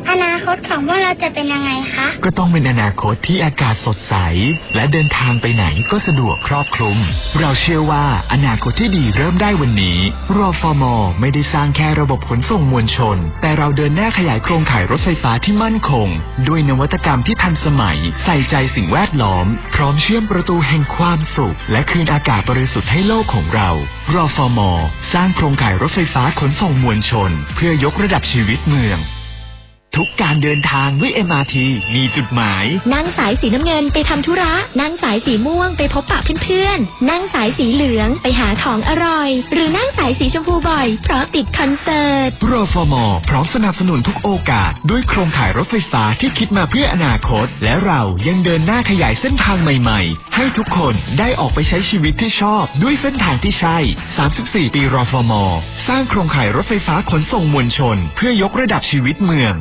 อนาคตของพวกเราจะเป็นยังไงคะก็ต้องเป็นอนาคตที่อากาศสดใสและเดินทางไปไหนก็สะดวกครอบคลุมเราเชื่อว่าอนาคตที่ดีเริ่มได้วันนี้รฟม.ไม่ได้สร้างแค่ระบบขนส่งมวลชนแต่เราเดินหน้าขยายโครงข่ายรถไฟฟ้าที่มั่นคงด้วยนวัตกรรมที่ทันสมัยใส่ใจสิ่งแวดล้อมพร้อมเชื่อมประตูแห่งความสุขและคืนอากาศบริสุทธิ์ให้โลกของเรารฟม.สร้างโครงข่ายรถไฟฟ้าขนส่งมวลชนเพื่อยกระดับชีวิตเมืองทุกการเดินทางด้วย MRT มีจุดหมายนั่งสายสีน้ำเงินไปทำธุระนั่งสายสีม่วงไปพบปะเพื่อนๆนั่งสายสีเหลืองไปหาของอร่อยหรือนั่งสายสีชมพูบ่อยเพราะติดคอนเสิร์ตรฟม.พร้อมสนับสนุนทุกโอกาสด้วยโครงข่ายรถไฟฟ้าที่คิดมาเพื่ออนาคตและเรายังเดินหน้าขยายเส้นทางใหม่ๆให้ทุกคนได้ออกไปใช้ชีวิตที่ชอบด้วยเส้นทางที่ใช่34ปีรฟม.สร้างโครงข่ายรถไฟฟ้าขนส่งมวลชนเพื่อยกระดับชีวิตเมือง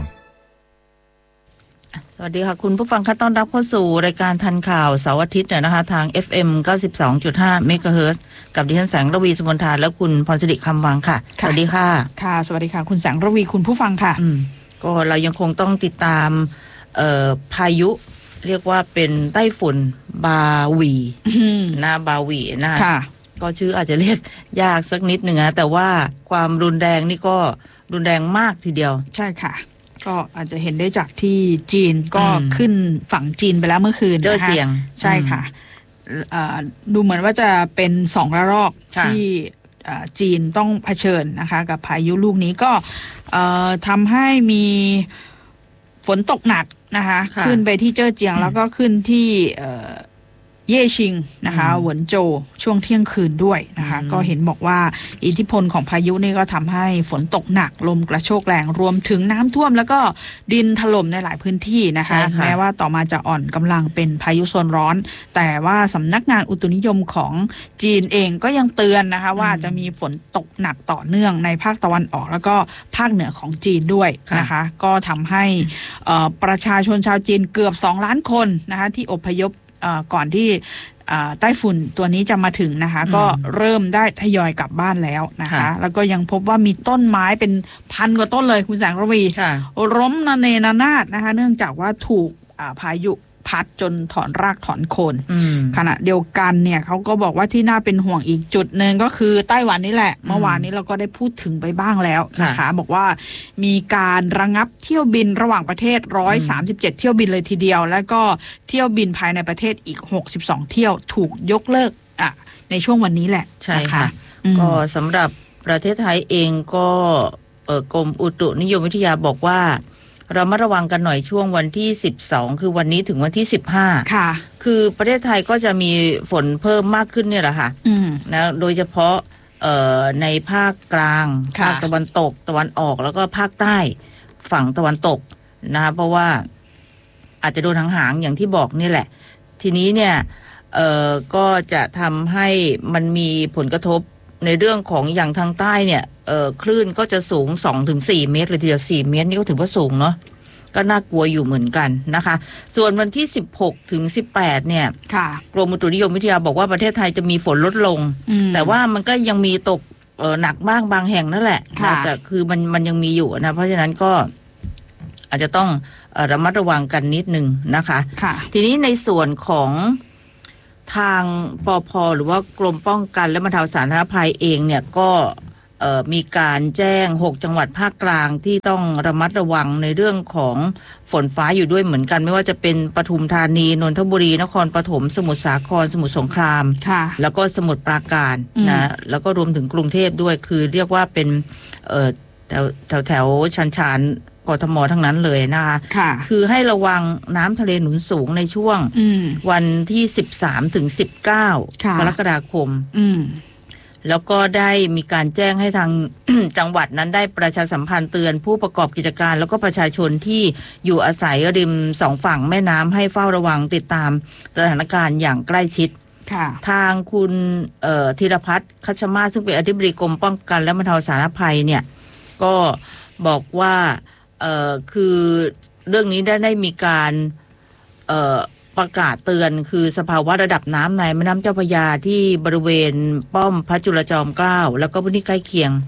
สวัสดีค่ะคุณผู้ฟังค่ะต้อนรับเข้าสู่รายการทันข่าวเสาร์อาทิตย์นะคะทาง FM 92.5 เมกะเฮิรตซ์กับดิฉันแสงระวีสุมนทาและคุณพรสิริคำวังค่ะสวัสดีค่ะค่ะสวัสดีค่ะคุณแสงระวีคุณผู้ฟังค่ะก็เรายังคงต้องติดตามพายุเรียกว่าเป็นไต้ฝุ่นบาวีนะบาวีนะคะก็ชื่ออาจจะเรียกยากสักนิดหนึ่งนะแต่ว่าความรุนแรงนี่ก็รุนแรงมากทีเดียวใช่ค่ะก็อาจจะเห็นได้จากที่จีนก็ขึ้นฝั่งจีนไปแล้วเมื่อคืนนะคะใช่ค่ะดูเหมือนว่าจะเป็น2ระลอกที่จีนต้องเผชิญนะคะกับพายุลูกนี้ก็ทำให้มีฝนตกหนักนะคะขึ้นไปที่เจ้อเจียงแล้วก็ขึ้นที่เย่ชิงนะคะหวนโจช่วงเที่ยงคืนด้วยนะคะก็เห็นบอกว่าอิทธิพลของพายุนี่ก็ทำให้ฝนตกหนักลมกระโชกแรงรวมถึงน้ำท่วมแล้วก็ดินถล่มในหลายพื้นที่นะคะแม้ว่าต่อมาจะอ่อนกำลังเป็นพายุโซนร้อนแต่ว่าสำนักงานอุตุนิยมของจีนเองก็ยังเตือนนะคะว่าจะมีฝนตกหนักต่อเนื่องในภาคตะวันออกแล้วก็ภาคเหนือของจีนด้วยนะคะก็ทำให้ประชาชนชาวจีนเกือบ2 ล้านคนนะคะที่อพยพก่อนที่ไต้ฝุ่นตัวนี้จะมาถึงนะคะก็เริ่มได้ทยอยกลับบ้านแล้วนะคะแล้วก็ยังพบว่ามีต้นไม้เป็น1,000 กว่าต้นเลยคุณแสงระวีล้มระเนระนาดนะคะเนื่องจากว่าถูกพายุพัดจนถอนรากถอนโคนขณะเดียวกันเนี่ยเขาก็บอกว่าที่น่าเป็นห่วงอีกจุดหนึ่งก็คือไต้หวันนี่แหละเมื่อวานนี้เราก็ได้พูดถึงไปบ้างแล้วนะคะบอกว่ามีการระงับเที่ยวบินระหว่างประเทศ137เที่ยวบินเลยทีเดียวแล้วก็เที่ยวบินภายในประเทศอีก62เที่ยวถูกยกเลิกในช่วงวันนี้แหละใช่ค่ะก็สำหรับประเทศไทยเองก็กรมอุตุนิยมวิทยาบอกว่าเรามาระวังกันหน่อยช่วงวันที่12คือวันนี้ถึงวันที่15ค่ะคือประเทศไทยก็จะมีฝนเพิ่มมากขึ้นเนี่ยแหละค่ะนะโดยเฉพาะในภาคกลางภาคตะวันตกตะวันออกแล้วก็ภาคใต้ฝั่งตะวันตกนะคะเพราะว่าอาจจะโดนหางๆอย่างที่บอกนี่แหละทีนี้เนี่ยก็จะทำให้มันมีผลกระทบในเรื่องของอย่างทางใต้เนี่ยคลื่นก็จะสูง 2-4 เมตรเลยทีเดียว4 เมตรนี่ก็ถือว่าสูงเนาะก็น่ากลัวอยู่เหมือนกันนะคะส่วนวันที่16 ถึง 18เนี่ยกรมอุตุนิยมวิทยาบอกว่าประเทศไทยจะมีฝนลดลงแต่ว่ามันก็ยังมีตกหนักบ้างบางแห่งนั่นแหละนะแต่คือมันยังมีอยู่นะเพราะฉะนั้นก็อาจจะต้องระมัดระวังกันนิดนึงนะคะทีนี้ในส่วนของทางปภ.หรือว่ากรมป้องกันและบรรเทาสาธารณภัยเองเนี่ยก็มีการแจ้ง6จังหวัดภาคกลางที่ต้องระมัดระวังในเรื่องของฝนฟ้าอยู่ด้วยเหมือนกันไม่ว่าจะเป็นปทุมธานีนนทบุรีนครปฐมสมุทรสาครสมุทรสงครามแล้วก็สมุทรปราการนะแล้วก็รวมถึงกรุงเทพด้วยคือเรียกว่าเป็นแถวชันกทมทั้งนั้นเลยนะคะคือให้ระวังน้ำทะเลหนุนสูงในช่วงวันที่13 ถึง 19 กรกฎาคมแล้วก็ได้มีการแจ้งให้ทาง จังหวัดนั้นได้ประชาสัมพันธ์เตือนผู้ประกอบกิจการแล้วก็ประชาชนที่อยู่อาศัยริม2 ฝั่งแม่น้ำให้เฝ้าระวังติดตามสถานการณ์อย่างใกล้ชิดทางคุณธีรพัฒน์คัชมาซึ่งเป็นอธิบดีกรมป้องกันและบรรเทาสาธารณภัยเนี่ยก็บอกว่าคือเรื่องนี้ได้มีการประกาศเตือนคือสภาวะระดับน้ำในแม่น้ำเจ้าพระยาที่บริเวณป้อมพระจุลจอมเกล้าแล้วก็พื้นที่ใกล้เคียง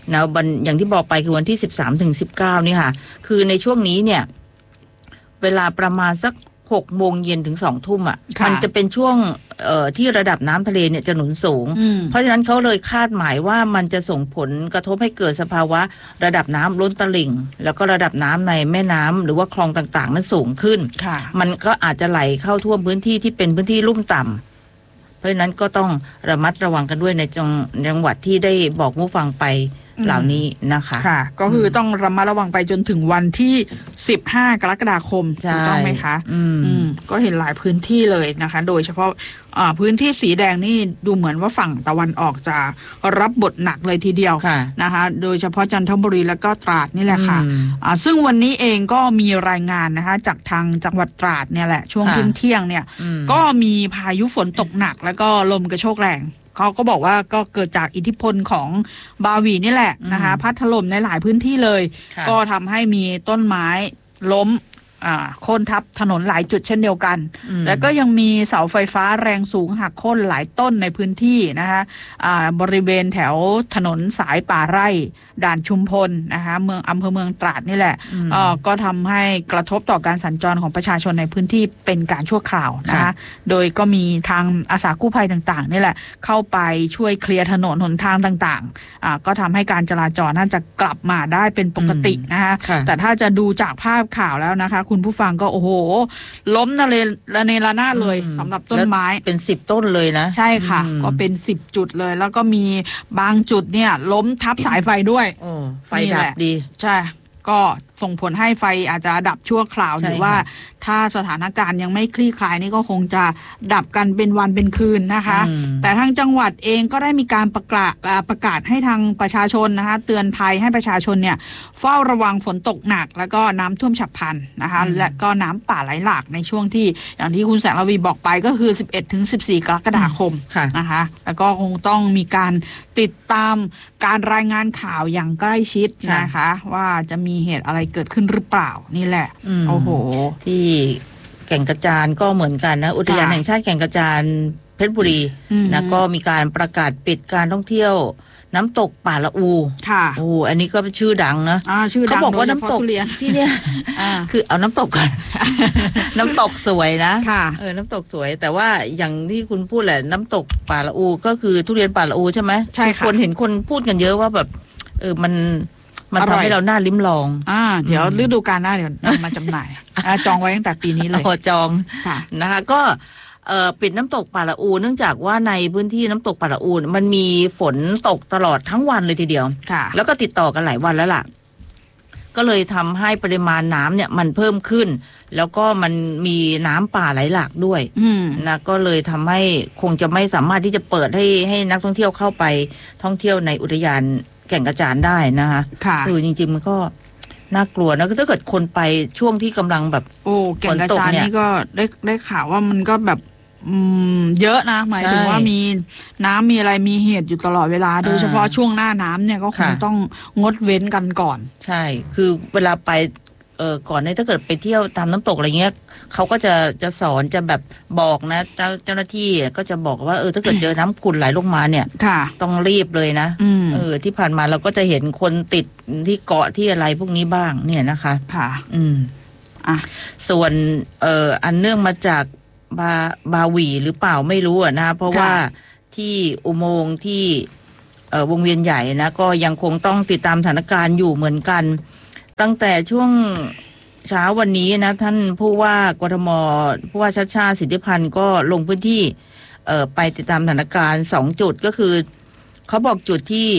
นะอย่างที่บอกไปคือวันที่13-19นี่ค่ะคือในช่วงนี้เนี่ยเวลาประมาณสัก6 โมงเย็นถึง2 ทุ่มอ่ะมันจะเป็นช่วงที่ระดับน้ำทะเลเนี่ยจะหนุนสูงเพราะฉะนั้นเขาเลยคาดหมายว่ามันจะส่งผลกระทบให้เกิดสภาวะระดับน้ำล้นตลิ่งแล้วก็ระดับน้ำในแม่น้ำหรือว่าคลองต่างๆนั้นสูงขึ้นมันก็อาจจะไหลเข้าท่วมพื้นที่ที่เป็นพื้นที่ลุ่มต่ำเพราะฉะนั้นก็ต้องระมัดระวังกันด้วยในจังหวัดที่ได้บอกผู้ฟังไปเหล่านี้นะคะค่ะก็คือต้องระมัดระวังไปจนถึงวันที่15 กรกฎาคมถูกต้องไหมคะก็เห็นหลายพื้นที่เลยนะคะโดยเฉพาะพื้นที่สีแดงนี่ดูเหมือนว่าฝั่งตะวันออกจะรับบทหนักเลยทีเดียวนะคะโดยเฉพาะจันทบุรีแล้วก็ตราดนี่แหละค่ะซึ่งวันนี้เองก็มีรายงานนะคะจากทางจังหวัดตราดเนี่ยแหละช่วงเที่ยงเนี่ยก็มีพายุฝนตกหนักแล้วก็ลมกระโชกแรงเขาก็บอกว่าก็เกิดจากอิทธิพลของบาหวีนี่แหละนะคะพัดถล่มในหลายพื้นที่เลยก็ทำให้มีต้นไม้ล้มโค่นทับถนนหลายจุดเช่นเดียวกันแล้วก็ยังมีเสาไฟฟ้าแรงสูงหักโค่นหลายต้นในพื้นที่นะคะบริเวณแถวถนนสายป่าไร่ด่านชุมพลนะคะอำเภอเมืองตราดนี่แหละก็ทำให้กระทบต่อการสัญจรของประชาชนในพื้นที่เป็นการชั่วคราวนะคะโดยก็มีทางอาสากู้ภัยต่างๆนี่แหละเข้าไปช่วยเคลียร์ถนนหนทางต่างๆก็ทำให้การจราจรน่าจะกลับมาได้เป็นปกตินะคะแต่ถ้าจะดูจากภาพข่าวแล้วนะคะคุณผู้ฟังก็โอ้โหล้มระเนระนาดเลยสำหรับต้นไม้เป็น10 ต้นเลยนะใช่ค่ะก็เป็น10 จุดเลยแล้วก็มีบางจุดเนี่ยล้มทับสายไฟด้วยไฟดับดีใช่ก็ส่งผลให้ไฟอาจจะดับชั่วคราวหรือว่าถ้าสถานการณ์ยังไม่คลี่คลายนี่ก็คงจะดับกันเป็นวันเป็นคืนนะคะแต่ทางจังหวัดเองก็ได้มีการประกาศให้ทางประชาชนนะคะเตือนภัยให้ประชาชนเนี่ยเฝ้าระวังฝนตกหนักแล้วก็น้ำท่วมฉับพลันนะคะและก็น้ำป่าไหลหลากในช่วงที่อย่างที่คุณแสงระวีบอกไปก็คือ 11-14 กรกฎาคมนะคะแล้วก็คงต้องมีการติดตามการรายงานข่าวอย่างใกล้ชิดนะคะว่าจะมีเหตุอะไรเกิดขึ้นหรือเปล่านี่แหละโอ้โหที่แก่งกระจานก็เหมือนกันนะอุทยานแห่งชาติแก่งกระจานเพชรบุรีนะก็มีการประกาศปิดการท่องเที่ยวน้ำตกป่าละอูค่ะโอ้อันนี้ก็ชื่อดังนะเขาบอกว่าน้ำตกที่เนี่ยคือเอาน้ำตกกันน้ำตกสวยนะน้ำตกสวยแต่ว่าอย่างที่คุณพูดแหละน้ำตกป่าละอูก็คือทุเรียนป่าละอูใช่ไหมใช่ค่ะคนเห็นคนพูดกันเยอะว่าแบบมันทำให้เราหน้าลิ้มลองเดี๋ยวฤดูกาลหน้าเดี๋ยวมาจำหน่ายจองไว้ตั้งแต่ปีนี้เลยจองนะคะก็ปิดน้ำตกป่าละอูเนื่องจากว่าในพื้นที่น้ำตกป่าละอูมันมีฝนตกตลอดทั้งวันเลยทีเดียวแล้วก็ติดต่อกันหลายวันแล้วล่ะก็เลยทำให้ปริมาณน้ำเนี่ยมันเพิ่มขึ้นแล้วก็มันมีน้ำป่าไหลหลากด้วยนะก็เลยทำให้คงจะไม่สามารถที่จะเปิดให้นักท่องเที่ยวเข้าไปท่องเที่ยวในอุทยานแก่งกระจานได้นะคะจริงๆมันก็น่ากลัวนะถ้าเกิดคนไปช่วงที่กำลังแบบแก่งกระจานนี่ก็ได้ข่าวว่ามันก็แบบเยอะนะหมายถึงว่ามีน้ำมีอะไรมีเหตุอยู่ตลอดเวลาโดยเฉพาะช่วงหน้าน้ำเนี่ยก็คงต้องงดเว้นกันก่อนใช่คือเวลาไปก่อนเนี่ยถ้าเกิดไปเที่ยวตามน้ำตกอะไรเงี้ยเขาก็จะสอนจะแบบบอกนะเจ้าหน้าที่ก็จะบอกว่าถ้าเกิดเจอน้ำขุ่นไหลลงมาเนี่ยต้องรีบเลยนะที่ผ่านมาเราก็จะเห็นคนติดที่เกาะที่อะไรพวกนี้บ้างเนี่ยนะคะค่ะส่วนอันเนื่องมาจากบาหวีหรือเปล่าไม่รู้นะเพราะว่าที่อุโมงค์ที่วงเวียนใหญ่นะก็ยังคงต้องติดตามสถานการณ์อยู่เหมือนกันตั้งแต่ช่วงเช้าวันนี้นะท่านผู้ว่ากทมผู้ว่าชัชชาติสิทธิพันธ์ก็ลงพื้นที่ไปติดตามสถานการณ์2 จุดก็คือเขาบอกจุดที่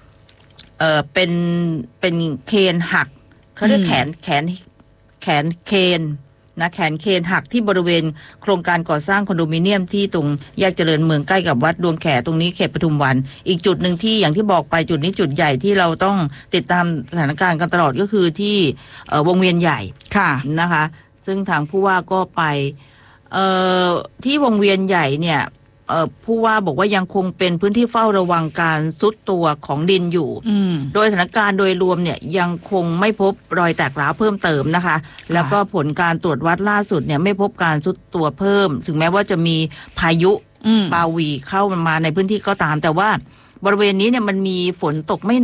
เป็นเคนหักเขาเรียกแขนเคนนะแขนเคนหักที่บริเวณโครงการก่อสร้างคอนโดมิเนียมที่ตรงแยกเจริญเมืองใกล้กับวัดดวงแขตรงนี้เขตปทุมวันอีกจุดหนึ่งที่อย่างที่บอกไปจุดนี้จุดใหญ่ที่เราต้องติดตามสถานการณ์กันตลอดก็คือที่วงเวียนใหญ่นะคะซึ่งทางผู้ว่าก็ไปที่วงเวียนใหญ่เนี่ยผู้ว่าบอกว่ายังคงเป็นพื้นที่เฝ้าระวังการทรุดตัวของดินอยู่โดยสถานการณ์โดยรวมเนี่ยยังคงไม่พบรอยแตกร้าวเพิ่มเติมนะคะแล้วก็ผลการตรวจวัดล่าสุดเนี่ยไม่พบการทรุดตัวเพิ่มถึงแม้ว่าจะมีพายุบาหวีเข้ามาในพื้นที่ก็ตามแต่ว่าบริเวณนี้เนี่ยมันมีฝนตกไม่หนัก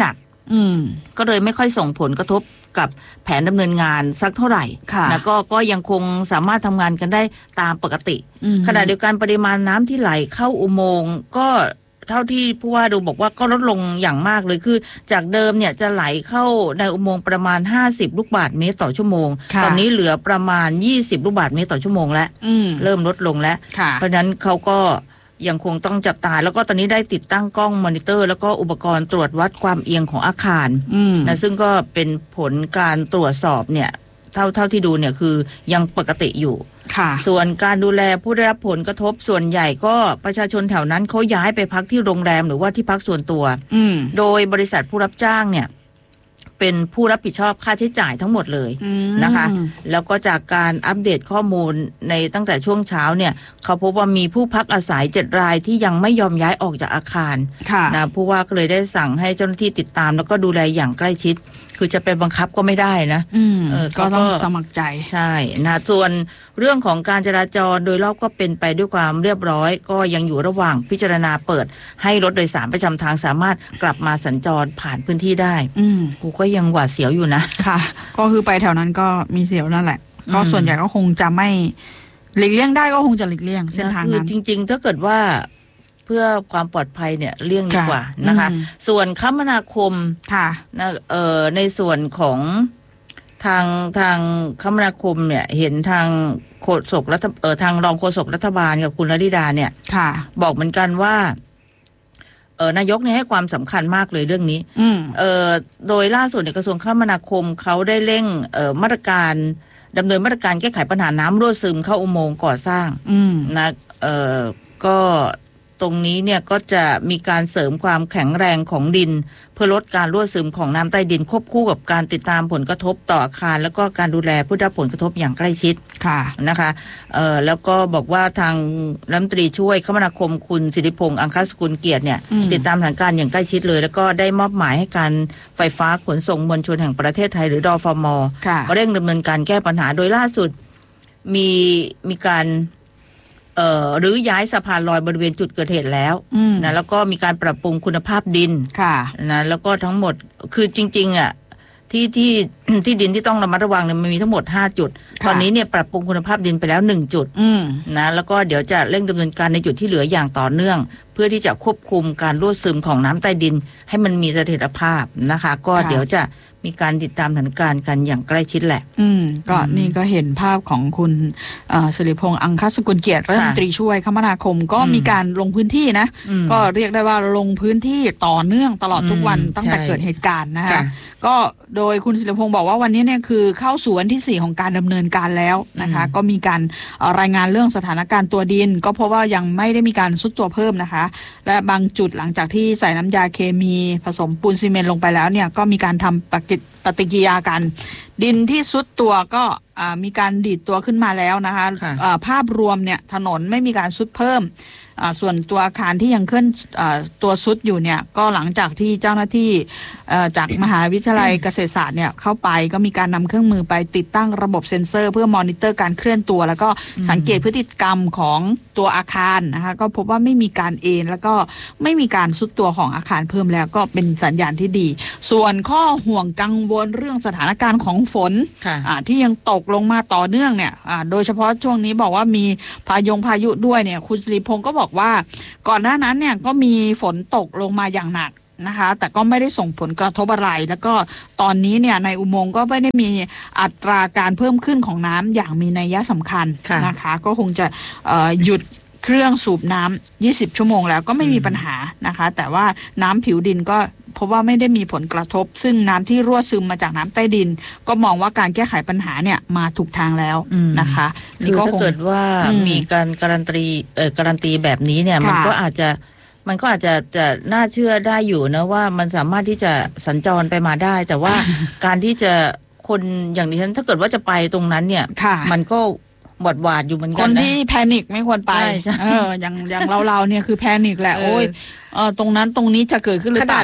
ก็เลยไม่ค่อยส่งผลกระทบกับแผนดำเนินงานสักเท่าไหร่นะก็ยังคงสามารถทำงานกันได้ตามปกติขณะเดียวกันปริมาณน้ำที่ไหลเข้าอุโมงค์ก็เท่าที่ผู้ว่าดูบอกว่าก็ลดลงอย่างมากเลยคือจากเดิมเนี่ยจะไหลเข้าในอุโมงค์ประมาณ50ลูกบาศก์เมตรต่อชั่วโมงตอนนี้เหลือประมาณ20ลูกบาศก์เมตรต่อชั่วโมงแล้วเริ่มลดลงแล้วเพราะฉะนั้นเขาก็ยังคงต้องจับตาแล้วก็ตอนนี้ได้ติดตั้งกล้องมอนิเตอร์แล้วก็อุปกรณ์ตรวจวัดความเอียงของอาคารนะซึ่งก็เป็นผลการตรวจสอบเนี่ยเท่าที่ดูเนี่ยคือยังปกติอยู่ส่วนการดูแลผู้ได้รับผลกระทบส่วนใหญ่ก็ประชาชนแถวนั้นเขาย้ายไปพักที่โรงแรมหรือว่าที่พักส่วนตัวโดยบริษัทผู้รับจ้างเนี่ยเป็นผู้รับผิดชอบค่าใช้จ่ายทั้งหมดเลยนะคะแล้วก็จากการอัปเดตข้อมูลในตั้งแต่ช่วงเช้าเนี่ยเขาพบว่ามีผู้พักอาศัย7รายที่ยังไม่ยอมย้ายออกจากอาคารนะผู้ว่าก็เลยได้สั่งให้เจ้าหน้าที่ติดตามแล้วก็ดูแลอย่างใกล้ชิดคือจะไปบังคับก็ไม่ได้นะก็ต้องสมัครใจใช่นะส่วนเรื่องของการจราจรโดยรอบก็เป็นไปด้วยความเรียบร้อยก็ยังอยู่ระหว่างพิจารณาเปิดให้รถโดยสารประจำทางสามารถกลับมาสัญจรผ่านพื้นที่ได้กูก็ยังหวาดเสียวอยู่นะค่ะก็คือไปแถวนั้นก็มีเสียวนั่นแหละก็ส่วนใหญ่ก็คงจะไม่หลีกเลี่ยงได้ก็คงจะหลีกเลี่ยงเส้นทางนั้นคือจริงๆถ้าเกิดว่าเพื่อความปลอดภัยเนี่ยเลี่ยงดีกว่านะคะส่วนคมนาคมนะในส่วนของทางคมนาคมเนี่ยเห็นทางโฆษกทางรองโฆษกรัฐบาลกับคุณลลิดาเนี่ยบอกเหมือนกันว่านายกเนี่ยให้ความสำคัญมากเลยเรื่องนี้โดยล่าสุดในกระทรวงคมนาคมเขาได้เร่งมาตรการดำเนินมาตรการแก้ไขปัญหาน้ำรั่วซึมเข้าอุโมงค์ก่อสร้างนะก็ตรงนี้เนี่ยก็จะมีการเสริมความแข็งแรงของดินเพื่อลดการรั่วซึมของน้ำใต้ดินควบคู่กับการติดตามผลกระทบต่ออาคารแล้วก็การดูแลผู้ได้รับผลกระทบอย่างใกล้ชิดนะคะแล้วก็บอกว่าทางรัฐมนตรีช่วยคมนาคมคุณสิริพงษ์อังคสกุลเกียรติเนี่ยติดตามสถานการณ์อย่างใกล้ชิดเลยแล้วก็ได้มอบหมายให้การไฟฟ้าขนส่งมวลชนแห่งประเทศไทยหรือดฟม.เร่งดำเนินการแก้ปัญหาโดยล่าสุดมีการหรือย้ายสะพานลอยบริเวณจุดเกิดเหตุแล้วนะแล้วก็มีการปรับปรุงคุณภาพดินนะแล้วก็ทั้งหมดคือจริงๆอ่ะที่ดินที่ต้องระมัดระวังเนี่ยมันมีทั้งหมด5จุดตอนนี้เนี่ยปรับปรุงคุณภาพดินไปแล้ว1จุดนะแล้วก็เดี๋ยวจะเร่งดำเนินการในจุดที่เหลืออย่างต่อเนื่องเพื่อที่จะควบคุมการรั่วซึมของน้ำใต้ดินให้มันมีเสถียรภาพนะคะก็เดี๋ยวจะมีการติดตามสถานการณ์กันอย่างใกล้ชิดแหละก็นี่ก็เห็นภาพของคุณสิริพงษ์อังคสกุลเกียรติรัฐมนตรีช่วยคมนาคมก็มีการลงพื้นที่นะก็เรียกได้ว่าลงพื้นที่ต่อเนื่องตลอดทุกวันตั้งแต่เกิดเหตุการณ์นะคะก็โดยคุณสิริพงษ์บอกว่าวันนี้เนี่ยคือเข้าสู่วันที่4ของการดำเนินการแล้วนะคะก็มีการรายงานเรื่องสถานการณ์ตัวดินก็เพราะว่ายังไม่ได้มีการซุดตัวเพิ่มนะคะและบางจุดหลังจากที่ใส่น้ำยาเคมีผสมปูนซีเมนต์ลงไปแล้วเนี่ยก็มีการทำปฏิกิริยากันดินที่ซุดตัวก็มีการดีดตัวขึ้นมาแล้วนะคะภาพรวมเนี่ยถนนไม่มีการซุดเพิ่มส่วนตัวอาคารที่ยังเคลื่อนตัวซุดอยู่เนี่ยก็หลังจากที่เจ้าหน้าที่จากมหาวิทยาลัยเกษตรศาสตร์เนี่ยเข้าไปก็มีการนำเครื่องมือไปติดตั้งระบบเซ็นเซอร์เพื่อมอนิเตอร์การเคลื่อนตัวแล้วก็สังเกตพฤติกรรมของตัวอาคารนะคะก็พบว่าไม่มีการเอ็นแล้วก็ไม่มีการซุดตัวของอาคารเพิ่มแล้วก็เป็นสัญญาณที่ดีส่วนข้อห่วงกังวลเรื่องสถานการณ์ของฝนที่ยังตกลงมาต่อเนื่องเนี่ยโดยเฉพาะช่วงนี้บอกว่ามีพายุด้วยเนี่ยคุณสิริพงษ์ก็บอกว่าก่อนหน้านั้นเนี่ยก็มีฝนตกลงมาอย่างหนักนะคะแต่ก็ไม่ได้ส่งผลกระทบอะไรแล้วก็ตอนนี้เนี่ยในอุโมงค์ก็ไม่ได้มีอัตราการเพิ่มขึ้นของน้ำอย่างมีนัยสำคัญนะคะก็คงจะหยุดเครื่องสูบน้ำ20ชั่วโมงแล้วก็ไม่มีปัญหานะคะแต่ว่าน้ำผิวดินก็เพราะว่าไม่ได้มีผลกระทบซึ่งน้ำที่รั่วซึมมาจากน้ำใต้ดินก็มองว่าการแก้ไขปัญหาเนี่ยมาถูกทางแล้วนะคะคือถ้าเกิดว่ามีการการันตีแบบนี้เนี่ยมันก็อาจจะน่าเชื่อได้อยู่นะว่ามันสามารถที่จะสัญจรไปมาได้แต่ว่าการที่จะคนอย่างนี้ถ้าเกิดว่าจะไปตรงนั้นเนี่ยมันก็หวาดอยู่เหมือนกันนะคนที่แพนิคไม่ควรไปอย่างเราเนี่ยคือแพนิคแหละโอ้ยตรงนั้นตรงนี้จะเกิดขึ้นหรือเปล่า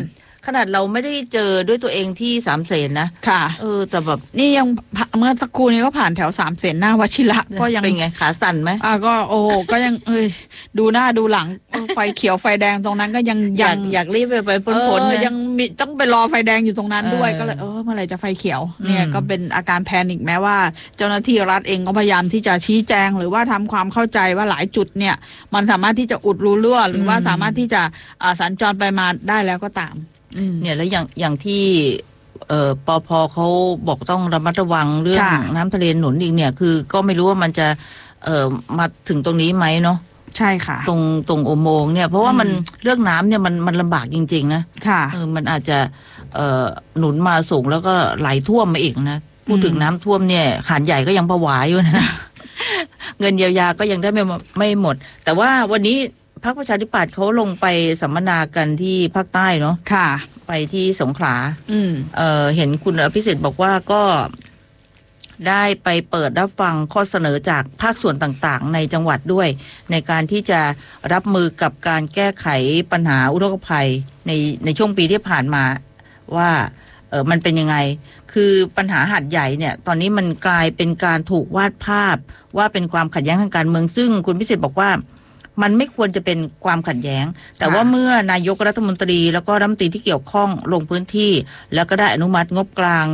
ขนาดเราไม่ได้เจอด้วยตัวเองที่สามเสนนะค่ะแต่แบบนี่ยังเมื่อสักครู่นี้ก็ผ่านแถวสามเสนหน้าวชิระก็ยังเป็นไงขาสั่นไหมก็ก็ยังดูหน้าดูหลังไฟเขียวไฟแดงตรงนั้นก็ยังอยากรีบไปพ้นยังมีต้องไปรอไฟแดงอยู่ตรงนั้นด้วยก็เลยเมื่อไหร่จะไฟเขียวเนี่ยก็เป็นอาการแพนิคแม้ว่าเจ้าหน้าที่รัฐเองก็พยายามที่จะชี้แจงหรือว่าทำความเข้าใจว่าหลายจุดเนี่ยมันสามารถที่จะอุดรูรั่วหรือว่าสามารถที่จะสัญจรไปมาได้แล้วก็ตามเนี่ยแล้วอย่างที่ปภเขาบอกต้องระมัดระวังเรื่องน้ำทะเลหนุนอีกเนี่ยคือก็ไม่รู้ว่ามันจะมาถึงตรงนี้ไหมเนาะใช่ค่ะตรงอุโมงค์เนี่ยเพราะว่ามันเรื่องน้ำเนี่ยมันลำบากจริงๆนะค่ะมันอาจจะหนุนมาสูงแล้วก็ไหลท่วมมาอีกนะพูดถึงน้ำท่วมเนี่ยหาดใหญ่ก็ยังผวาอยู่นะเงินเยียวยาก็ยังได้ไม่หมดแต่ว่าวันนี้พรรคประชาธิปัตย์เขาลงไปสัมมนากันที่ภาคใต้เนาะค่ะไปที่สงขลาเห็นคุณอภิสิทธิ์บอกว่าก็ได้ไปเปิดรับฟังข้อเสนอจากภาคส่วนต่างๆในจังหวัดด้วยในการที่จะรับมือกับการแก้ไขปัญหาอุทกภัยในช่วงปีที่ผ่านมาว่ามันเป็นยังไงคือปัญหาหาดใหญ่เนี่ยตอนนี้มันกลายเป็นการถูกวาดภาพว่าเป็นความขัดแย้งทางการเมืองซึ่งคุณพิสิทธิ์บอกว่ามันไม่ควรจะเป็นความขัดแย้งแต่ว่าเมื่อนายกรัฐมนตรีแล้วก็รัฐมนตรีที่เกี่ยวข้องลงพื้นที่แล้วก็ได้อนุมัติงบกลาง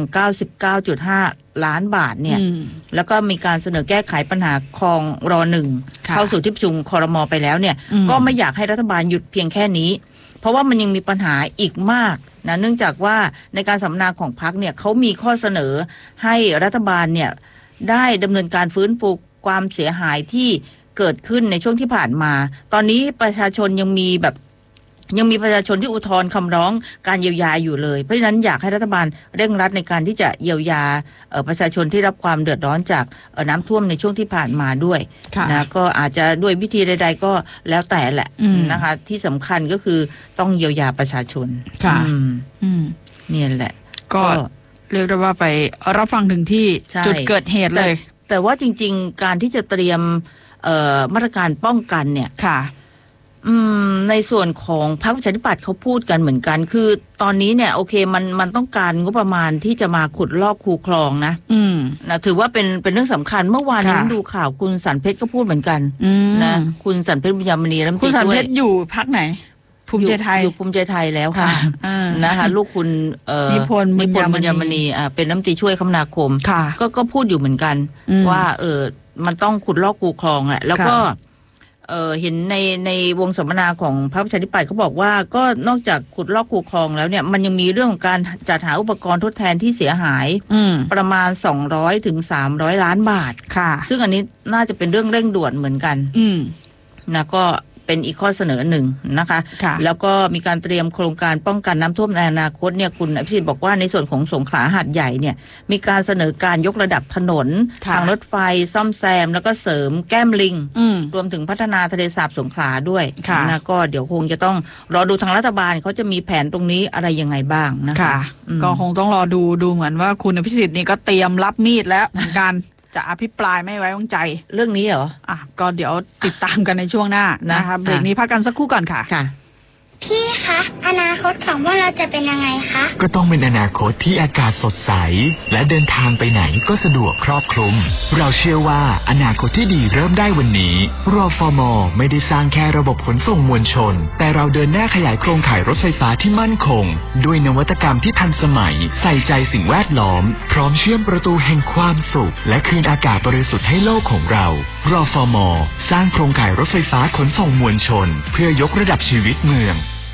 99.5 ล้านบาทเนี่ยแล้วก็มีการเสนอแก้ไขปัญหาคลองร.1 เข้าสู่ที่ประชุมครม.ไปแล้วเนี่ยก็ไม่อยากให้รัฐบาลหยุดเพียงแค่นี้เพราะว่ามันยังมีปัญหาอีกมากนะเนื่องจากว่าในการสัมมนาของพรรคเนี่ยเขามีข้อเสนอให้รัฐบาลเนี่ยได้ดำเนินการฟื้นฟูความเสียหายที่เกิดขึ้นในช่วงที่ผ่านมาตอนนี้ประชาชนยังมีประชาชนที่อุทธรณ์คำร้องการเยียวยาอยู่เลยเพราะฉะนั้นอยากให้รัฐบาลเร่งรัดในการที่จะเยียวยาประชาชนที่รับความเดือดร้อนจากน้ำท่วมในช่วงที่ผ่านมาด้วยนะก็อาจจะด้วยวิธีใดๆก็แล้วแต่แหละนะคะที่สำคัญก็คือต้องเยียวยาประชาชนเนี่ยแหละก็เรียกได้ว่าไปรับฟังถึงที่จุดเกิดเหตุเลยแต่ว่าจริงๆการที่จะเตรียมมาตรการป้องกันเนี่ยค่ะในส่วนของพรรคประชาธิปัตย์เขาพูดกันเหมือนกันคือตอนนี้เนี่ยโอเคมันต้องการงบประมาณที่จะมาขุดลอกคูคลองนะถือว่าเป็นเรื่องสำคัญเมื่อวานนี้ดูข่าวคุณสันเพชรก็พูดเหมือนกันนะคุณสันเพชรบุญยมณีแล้วคุณสันเพชรอยู่พรรคไหนภูมิใจไทยอยู่ภูมิใจไทยแล้วค่ะนะคะลูกคุณนิพนธ์บุญยมณีเป็นรัฐมนตรีช่วยคมนาคมก็พูดอยู่เหมือนกันว่ามันต้องขุดลอกคูคลองแหละแล้วก็เห็นในวงสัมมนาของพรรคประชาธิปัตย์เขาบอกว่าก็นอกจากขุดลอกคูคลองแล้วเนี่ยมันยังมีเรื่องของการจัดหาอุปกรณ์ทดแทนที่เสียหายประมาณ200 ถึง 300 ล้านบาทค่ะซึ่งอันนี้น่าจะเป็นเรื่องเร่งด่วนเหมือนกันนะก็เป็นอีกข้อเสนอหนึ่งนะคะแล้วก็มีการเตรียมโครงการป้องกันน้ำท่วมในอนาคตเนี่ยคุณอภิสิทธิ์บอกว่าในส่วนของสงขลาหาดใหญ่เนี่ยมีการเสนอการยกระดับถนนทางรถไฟซ่อมแซมแล้วก็เสริมแก้มลิงรวมถึงพัฒนาทะเลสาบสงขลาด้วยนะก็เดี๋ยวคงจะต้องรอดูทางรัฐบาลเขาจะมีแผนตรงนี้อะไรยังไงบ้างนะคะก็คงต้องรอดูเหมือนว่าคุณอภิสิทธิ์นี่ก็เตรียมรับมีดแล้วเหมือนกันจะอภิปรายไม่ไว้วางใจเรื่องนี้เหรอก็เดี๋ยวติดตามกันในช่วงหน้านะคะเบรกนี้พักกันสักครู่ก่อนค่ะพี่คะอนาคตของพวกเราจะเป็นยังไงคะก็ต้องเป็นอนาคตที่อากาศสดใสและเดินทางไปไหนก็สะดวกครอบคลุมเราเชื่อว่าอนาคตที่ดีเริ่มได้วันนี้รฟม.ไม่ได้สร้างแค่ระบบขนส่งมวลชนแต่เราเดินหน้าขยายโครงข่ายรถไฟฟ้าที่มั่นคงด้วยนวัตกรรมที่ทันสมัยใส่ใจสิ่งแวดล้อมพร้อมเชื่อมประตูแห่งความสุขและคืนอากาศบริสุทธิ์ให้โลกของเรารฟม.สร้างโครงข่ายรถไฟฟ้าขนส่งมวลชนเพื่อยกระดับชีวิตเมือง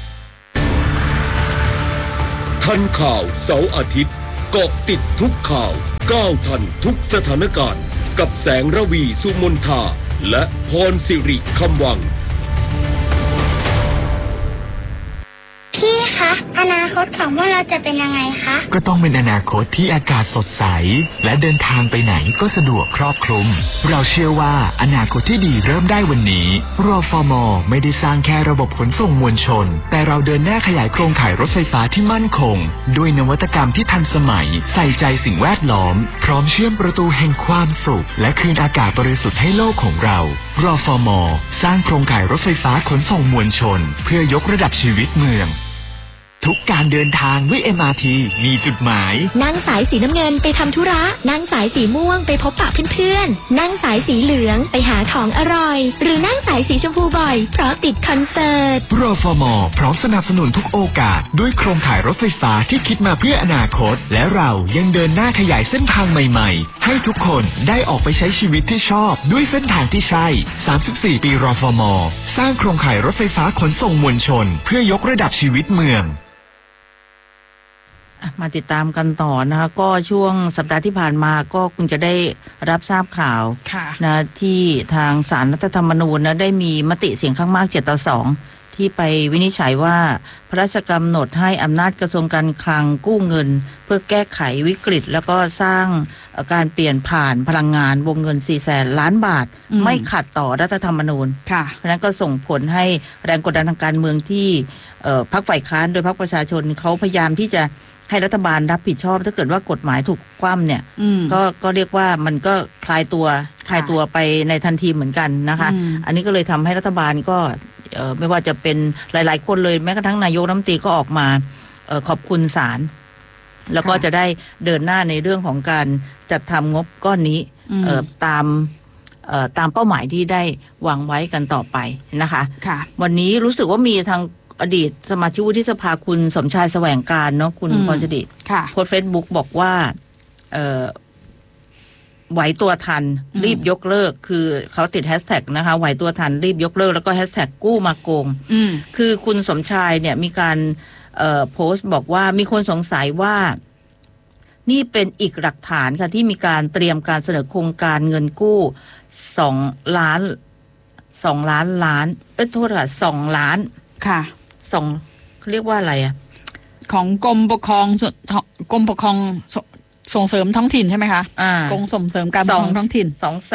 ทันข่าวเสาร์อาทิตย์เกาะติดทุกข่าวก้าวทันทุกสถานการณ์กับแสงระวีสุมนทาและพรสิริคำวังพี่คะอนาคตของพวกเราจะเป็นยังไงคะก็ต้องเป็นอนาคตที่อากาศสดใสและเดินทางไปไหนก็สะดวกครอบคลุมเราเชื่อว่าอนาคตที่ดีเริ่มได้วันนี้รฟม.ไม่ได้สร้างแค่ระบบขนส่งมวลชนแต่เราเดินหน้าขยายโครงข่ายรถไฟฟ้าที่มั่นคงด้วยนวัตกรรมที่ทันสมัยใส่ใจสิ่งแวดล้อมพร้อมเชื่อมประตูแห่งความสุขและคืนอากาศบริสุทธิ์ให้โลกของเรารฟม.สร้างโครงข่ายรถไฟฟ้าขนส่งมวลชนเพื่อยกระดับชีวิตเมืองทุกการเดินทางด้วย MRT มีจุดหมายนั่งสายสีน้ำเงินไปทำธุระนั่งสายสีม่วงไปพบปะเพื่อนๆนั่งสายสีเหลืองไปหาของอร่อยหรือนั่งสายสีชมพูบ่อยเพราะติดคอนเสิร์ตรฟม.พร้อมสนับสนุนทุกโอกาสด้วยโครงข่ายรถไฟฟ้าที่คิดมาเพื่ออนาคตและเรายังเดินหน้าขยายเส้นทางใหม่ๆให้ทุกคนได้ออกไปใช้ชีวิตที่ชอบด้วยเส้นทางที่ใช่34ปีรฟม.สร้างโครงข่ายรถไฟฟ้าขนส่งมวลชนเพื่อยกระดับชีวิตเมืองมาติดตามกันต่อนะคะก็ช่วงสัปดาห์ที่ผ่านมาก็คุณจะได้รับทราบข่าวนะที่ทางศาลรัฐธรรมนูญนะได้มีมติเสียงข้างมาก7-2ที่ไปวินิจฉัยว่าพระราชกำหนดให้อำนาจกระทรวงการคลังกู้เงินเพื่อแก้ไขวิกฤตแล้วก็สร้างการเปลี่ยนผ่านพลังงานวงเงิน 400,000 ล้านบาทไม่ขัดต่อรัฐธรรมนูญเพราะนั้นก็ส่งผลให้แรงกดดันทางการเมืองที่พรรคฝ่ายค้านโดยพรรคประชาชนเขาพยายามที่จะให้รัฐบาลรับผิดชอบถ้าเกิดว่ากฎหมายถูกคว่ำเนี่ยก็เรียกว่ามันก็คลายตัวไปในทันทีเหมือนกันนะคะอันนี้ก็เลยทำให้รัฐบาลก็ไม่ว่าจะเป็นหลายๆคนเลยแม้กระทั่งนายกรัฐมนตรีก็ออกมาขอบคุณศาลแล้วก็จะได้เดินหน้าในเรื่องของการจัดทำงบก้อนนี้ตามเป้าหมายที่ได้วางไว้กันต่อไปนะคะวันนี้รู้สึกว่ามีทางอดีตสมาชิกวุฒิสภาคุณสมชายแสวงการเนาะคุณพรชดิโพสต์ Facebook บอกว่าไหวตัวทันรีบยกเลิกคือเขาติดแฮชแท็กนะคะไหวตัวทันรีบยกเลิกแล้วก็แฮชแท็กกู้มาโกงคือคุณสมชายเนี่ยมีการโพสต์บอกว่ามีคนสงสัยว่านี่เป็นอีกหลักฐานค่ะที่มีการเตรียมการเสนอโครงการเงินกู้2 ล้านล้านโทษค่ะ2 ล้านค่ะเขาเรียกว่าอะไรอ่ะของกรมปกครองส่งเสริมท้องถิ่นใช่ไหมคะกรมส่งเสริมการปกครองท้องถิ่น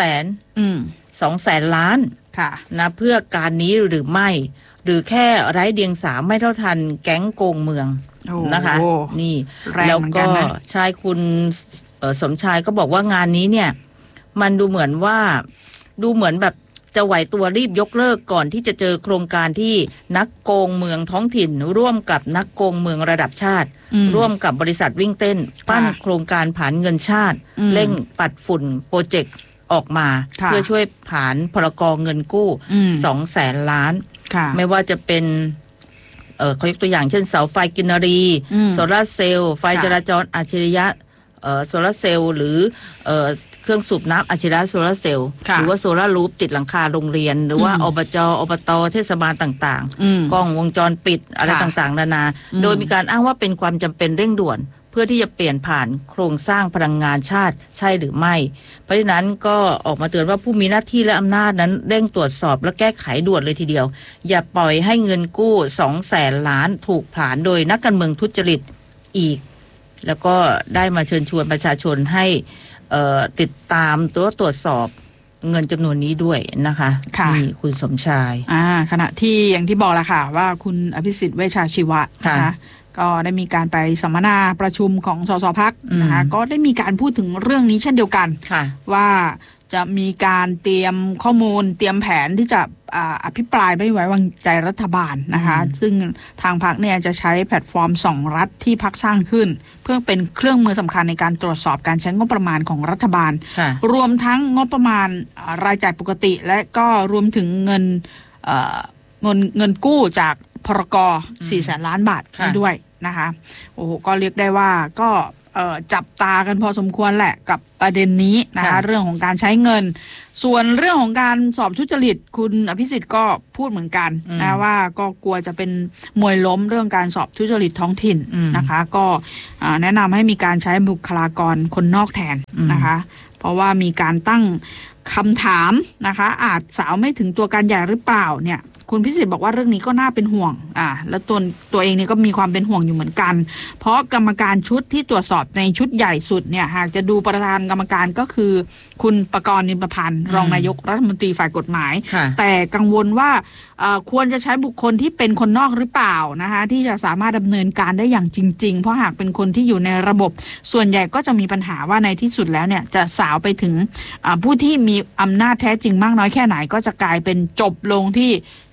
200,000 ล้านค่ะนะเพื่อการนี้หรือไม่หรือแค่ไร้เดียงสาไม่เท่าทันแก๊งโกงเมืองนะคะนี่แล้วก็ชายคุณสมชายก็บอกว่างานนี้เนี่ยมันดูเหมือนแบบจะไหวตัวรีบยกเลิกก่อนที่จะเจอโครงการที่นักโกงเมืองท้องถิ่นร่วมกับนักโกงเมืองระดับชาติร่วมกับบริษัทวิ่งเต้นปั้นโครงการผ่านเงินชาติเร่งปัดฝุ่นโปรเจกต์ออกมาเพื่อช่วยผ่านพรกเงินกู้200,000 ล้านไม่ว่าจะเป็นเขายกตัวอย่างเช่นเสาไฟกินรีโซลาร์เซลล์ไฟจราจรอัจฉริยะโซลาร์เซลล์หรือเครื่องสูบน้ำอัจฉริยะโซลาร์เซลล์หรือว่าโซลาร์รูฟติดหลังคาโรงเรียนหรือว่าอบตเทศบาลต่างๆกล้องวงจรปิดอะไรต่างๆนานาโดยมีการอ้างว่าเป็นความจำเป็นเร่งด่วนเพื่อที่จะเปลี่ยนผ่านโครงสร้างพลังงานชาติใช่หรือไม่เพราะฉะนั้นก็ออกมาเตือนว่าผู้มีหน้าที่และอำนาจนั้นเร่งตรวจสอบและแก้ไขด่วนเลยทีเดียวอย่าปล่อยให้เงินกู้200,000 ล้านถูกผลาญโดยนักการเมืองทุจริตอีกแล้วก็ได้มาเชิญชวนประชาชนให้ติดตามตรวจสอบเงินจำนวนนี้ด้วยนะคะนี่คุณสมชายขณะที่อย่างที่บอกแล้วค่ะว่าคุณอภิสิทธิ์เวชชาชีวะนะคะก็ได้มีการไปสัมมนาประชุมของสสพรรคนะคะก็ได้มีการพูดถึงเรื่องนี้เช่นเดียวกันว่าจะมีการเตรียมข้อมูลเตรียมแผนที่จะอภิปรายไม่ไว้วางใจรัฐบาลนะคะซึ่งทางพรรคเนี่ยจะใช้แพลตฟอร์ม2 รัฐที่พรรคสร้างขึ้นเพื่อเป็นเครื่องมือสำคัญในการตรวจสอบการใช้งบประมาณของรัฐบาลรวมทั้งงบประมาณรายจ่ายปกติและก็รวมถึงเงินกู้จากพรก400,000 ล้านบาทด้วยนะคะโอ้โหก็เรียกได้ว่าก็จับตากันพอสมควรแหละกับประเด็นนี้นะคะเรื่องของการใช้เงินส่วนเรื่องของการสอบทุจริตคุณอภิสิทธิ์ก็พูดเหมือนกันนะว่าก็กลัวจะเป็นมวยล้มเรื่องการสอบทุจริตท้องถิ่นนะคะก็แนะนำให้มีการใช้บุคลากรคนนอกแทนนะคะเพราะว่ามีการตั้งคำถามนะคะอาจสาวไม่ถึงตัวการใหญ่หรือเปล่าเนี่ยคุณพิสิทธิ์บอกว่าเรื่องนี้ก็น่าเป็นห่วงแล้วตัวเองนี่ก็มีความเป็นห่วงอยู่เหมือนกันเพราะกรรมการชุดที่ตรวจสอบในชุดใหญ่สุดเนี่ยหากจะดูประธานกรรมการก็คือคุณประกรณ์ นิมประพันธ์รองนายกรัฐมนตรีฝ่ายกฎหมายแต่กังวลว่าควรจะใช้บุคคลที่เป็นคนนอกหรือเปล่านะคะที่จะสามารถดำเนินการได้อย่างจริงๆเพราะหากเป็นคนที่อยู่ในระบบส่วนใหญ่ก็จะมีปัญหาว่าในที่สุดแล้วเนี่ยจะสาวไปถึงผู้ที่มีอำนาจแท้จริงมากน้อยแค่ไหนก็จะกลายเป็นจบลงที่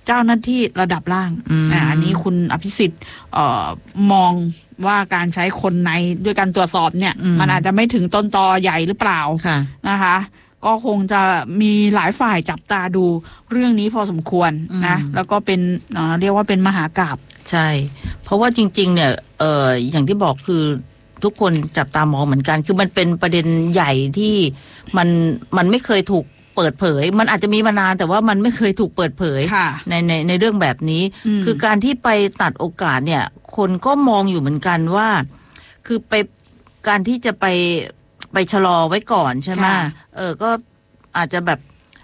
เจ้าหน้าที่ระดับล่างอันนี้คุณอภิสิทธิ์มองว่าการใช้คนในด้วยการตรวจสอบเนี่ยมันอาจจะไม่ถึงต้นตอใหญ่หรือเปล่านะคะก็คงจะมีหลายฝ่ายจับตาดูเรื่องนี้พอสมควรนะแล้วก็เป็นเรียกว่าเป็นมหากาพย์ใช่เพราะว่าจริงๆเนี่ยอย่างที่บอกคือทุกคนจับตามองเหมือนกันคือมันเป็นประเด็นใหญ่ที่มันไม่เคยถูกเปิดเผยมันอาจจะมีมานานแต่ว่ามันไม่เคยถูกเปิดเผยในเรื่องแบบนี้คือการที่ไปตัดโอกาสเนี่ยคนก็มองอยู่เหมือนกันว่าคือไปการที่จะไปชะลอไว้ก่อนใช่ไหมก็อาจจะแบบ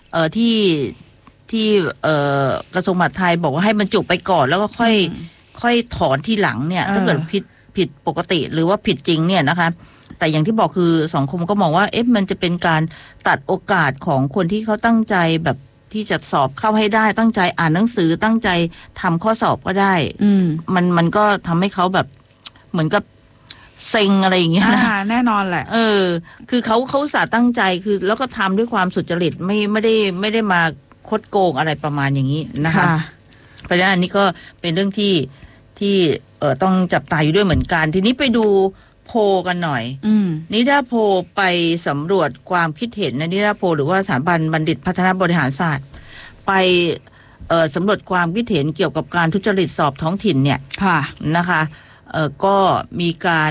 ที่กระทรวงมหาดไทยบอกว่าให้บรรจุไปก่อนแล้วก็ค่อยถอนทีหลังเนี่ยถ้าเกิดผิดปกติหรือว่าผิดจริงเนี่ยนะคะแต่อย่างที่บอกคือสังคมก็มองว่ามันจะเป็นการตัดโอกาสของคนที่เขาตั้งใจแบบที่จะสอบเข้าให้ได้ตั้งใจอ่านหนังสือตั้งใจทำข้อสอบก็ได้มันก็ทำให้เขาแบบเหมือนกับเซ็งอะไรอย่างเงี้ยนะแน่นอนแหละคือเขาอุตส่าห์ตั้งใจคือแล้วก็ทำด้วยความสุจริตไม่ได้มาคดโกงอะไรประมาณอย่างนี้นะคะเพราะฉะนั้นอันนี้ก็เป็นเรื่องที่ต้องจับตาอยู่ด้วยเหมือนกันทีนี้ไปดูโพลกันหน่อยนิดาโพลไปสำรวจความคิดเห็นในนิดาโพลหรือว่าสถาบันบัณฑิตพัฒนาบริหารศาสตร์ไปสำรวจความคิดเห็นเกี่ยวกับการทุจริตสอบท้องถิ่นเนี่ยนะคะก็มี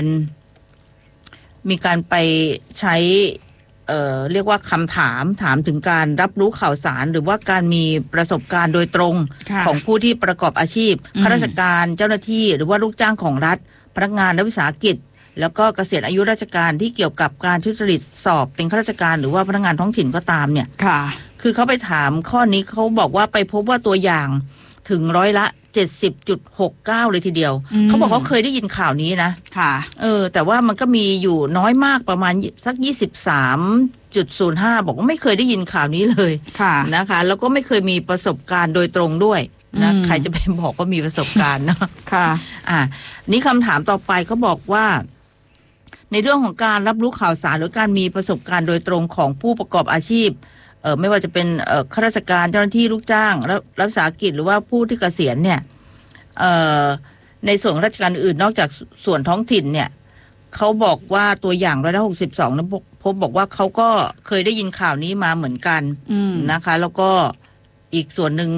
การไปใช้เรียกว่าคำถามถึงการรับรู้ข่าวสารหรือว่าการมีประสบการณ์โดยตรงของผู้ที่ประกอบอาชีพข้าราชการเจ้าหน้าที่หรือว่าลูกจ้างของรัฐพนักงานรัฐวิสาหกิจแล้วก็เกษียณอายุราชการที่เกี่ยวกับการทุจริตสอบเป็นข้าราชการหรือว่าพนักงานท้องถิ่นก็ตามเนี่ยคือเขาไปถามข้อนี้เขาบอกว่าไปพบว่าตัวอย่างถึง70.69%เลยทีเดียวเขาบอกเขาเคยได้ยินข่าวนี้นะแต่ว่ามันก็มีอยู่น้อยมากประมาณสัก23.05บอกว่าไม่เคยได้ยินข่าวนี้เลยนะคะแล้วก็ไม่เคยมีประสบการณ์โดยตรงด้วยนะใครจะไปบอกว่ามีประสบการณ์เนาะนี่คำถามต่อไปเขาบอกว่าในเรื่องของการรับรู้ข่าวสารหรือการมีประสบการณ์โดยตรงของผู้ประกอบอาชีพไม่ว่าจะเป็นข้าราชการเจ้าหน้าที่ลูกจ้างรัฐวิสาหกิจหรือว่าผู้ที่เกษียณเนี่ยในส่วนราชการอื่นนอกจากส่วนท้องถิ่นเนี่ยเขาบอกว่าตัวอย่าง162นะพบบอกว่าเขาก็เคยได้ยินข่าวนี้มาเหมือนกันนะคะแล้วก็อีกส่วนหนึ่ง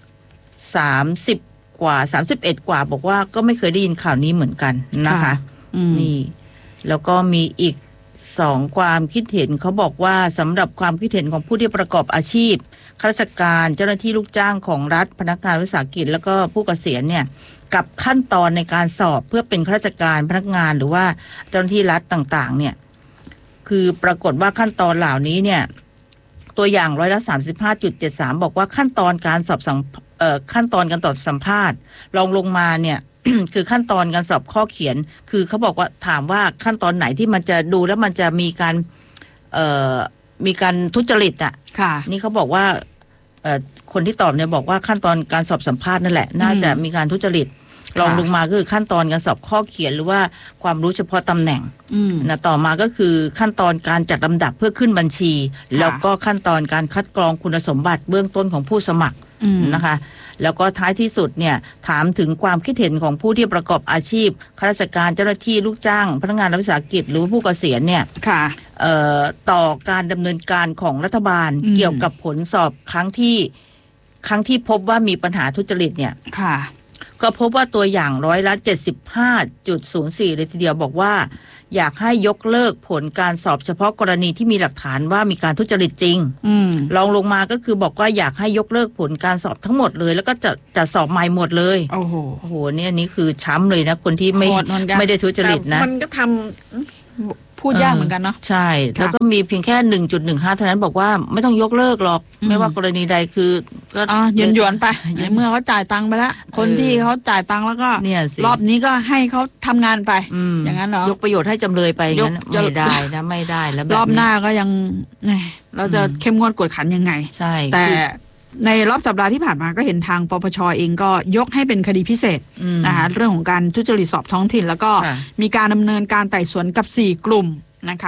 30 กว่า31 กว่าบอกว่าก็ไม่เคยได้ยินข่าวนี้เหมือนกันนะคะนี่แล้วก็มีอีก2ความคิดเห็นเขาบอกว่าสำหรับความคิดเห็นของผู้ที่ประกอบอาชีพข้าราชการเจ้าหน้าที่ลูกจ้างของรัฐพนักงานวิสาหกิจแล้วก็ผู้เกษียณเนี่ยกับขั้นตอนในการสอบเพื่อเป็นข้าราชการพนักงานหรือว่าเจ้าหน้าที่รัฐต่างๆเนี่ยคือปรากฏว่าขั้นตอนเหล่านี้เนี่ยตัวอย่าง35.73บอกว่าขั้นตอนการสอบขั้นตอนการตอบสัมภาษณ์ลงมาเนี่ย คือขั้นตอนการสอบข้อเขียนคือเขาบอกว่าถามว่าขั้นตอนไหนที่มันจะดูแล้วมันจะมีการทุจริตอ่ะนี่เขาบอกว่าคนที่ตอบเนี่ยบอกว่าขั้นตอนการสอบสัมภาษณ์นั่นแหละน่าจะมีการทุจริตลงมาก็คือขั้นตอนการสอบข้อเขียนหรือว่าความรู้เฉพาะตำแหน่งนะต่อมาก็คือขั้นตอนการจัดลำดับเพื่อขึ้นบัญชีแล้วก็ขั้นตอนการคัดกรองคุณสมบัติเบื้องต้นของผู้สมัครนะคะแล้วก็ท้ายที่สุดเนี่ยถามถึงความคิดเห็นของผู้ที่ประกอบอาชีพข้าราชการเจ้าหน้าที่ลูกจ้างพนักงานรัฐวิสาหกิจหรือผู้เกษียณเนี่ยต่อการดำเนินการของรัฐบาลเกี่ยวกับผลสอบครั้งที่พบว่ามีปัญหาทุจริตเนี่ยก็พบว่าตัวอย่าง75.04%เลยทีเดียวบอกว่าอยากให้ยกเลิกผลการสอบเฉพาะกรณีที่มีหลักฐานว่ามีการทุจริตจริงลงมาก็คือบอกว่าอยากให้ยกเลิกผลการสอบทั้งหมดเลยแล้วก็จะสอบใหม่หมดเลยโอ้โหเนี่ยนี่คือช้ำเลยนะคนที่ไม่ได้ทุจริตนะมันก็ทำพูดยากเหมือนกันเนาะใช่แล้วก็มีเพียงแค่ 1.15 เท่านั้นบอกว่าไม่ต้องยกเลิกหรอกไม่ว่ากรณีใดคือก็หยวนไปเมื่อเขาจ่ายตังค์ไปแล้วคนที่เขาจ่ายตังค์แล้วก็รอบนี้ก็ให้เขาทำงานไปอย่างนั้นเหรอยกประโยชน์ให้จำเลยไปงั้นไม่ได้นะไม่ได้แล้วรอบหน้าก็ยังเราจะเข้มงวดกวดขันยังไงใช่แต่ในรอบสัปดาห์ที่ผ่านมาก็เห็นทางปปช.เองก็ยกให้เป็นคดีพิเศษนะคะเรื่องของการทุจริตสอบท้องถิ่นแล้วก็มีการดำเนินการไต่สวนกับ4กลุ่มนะคะ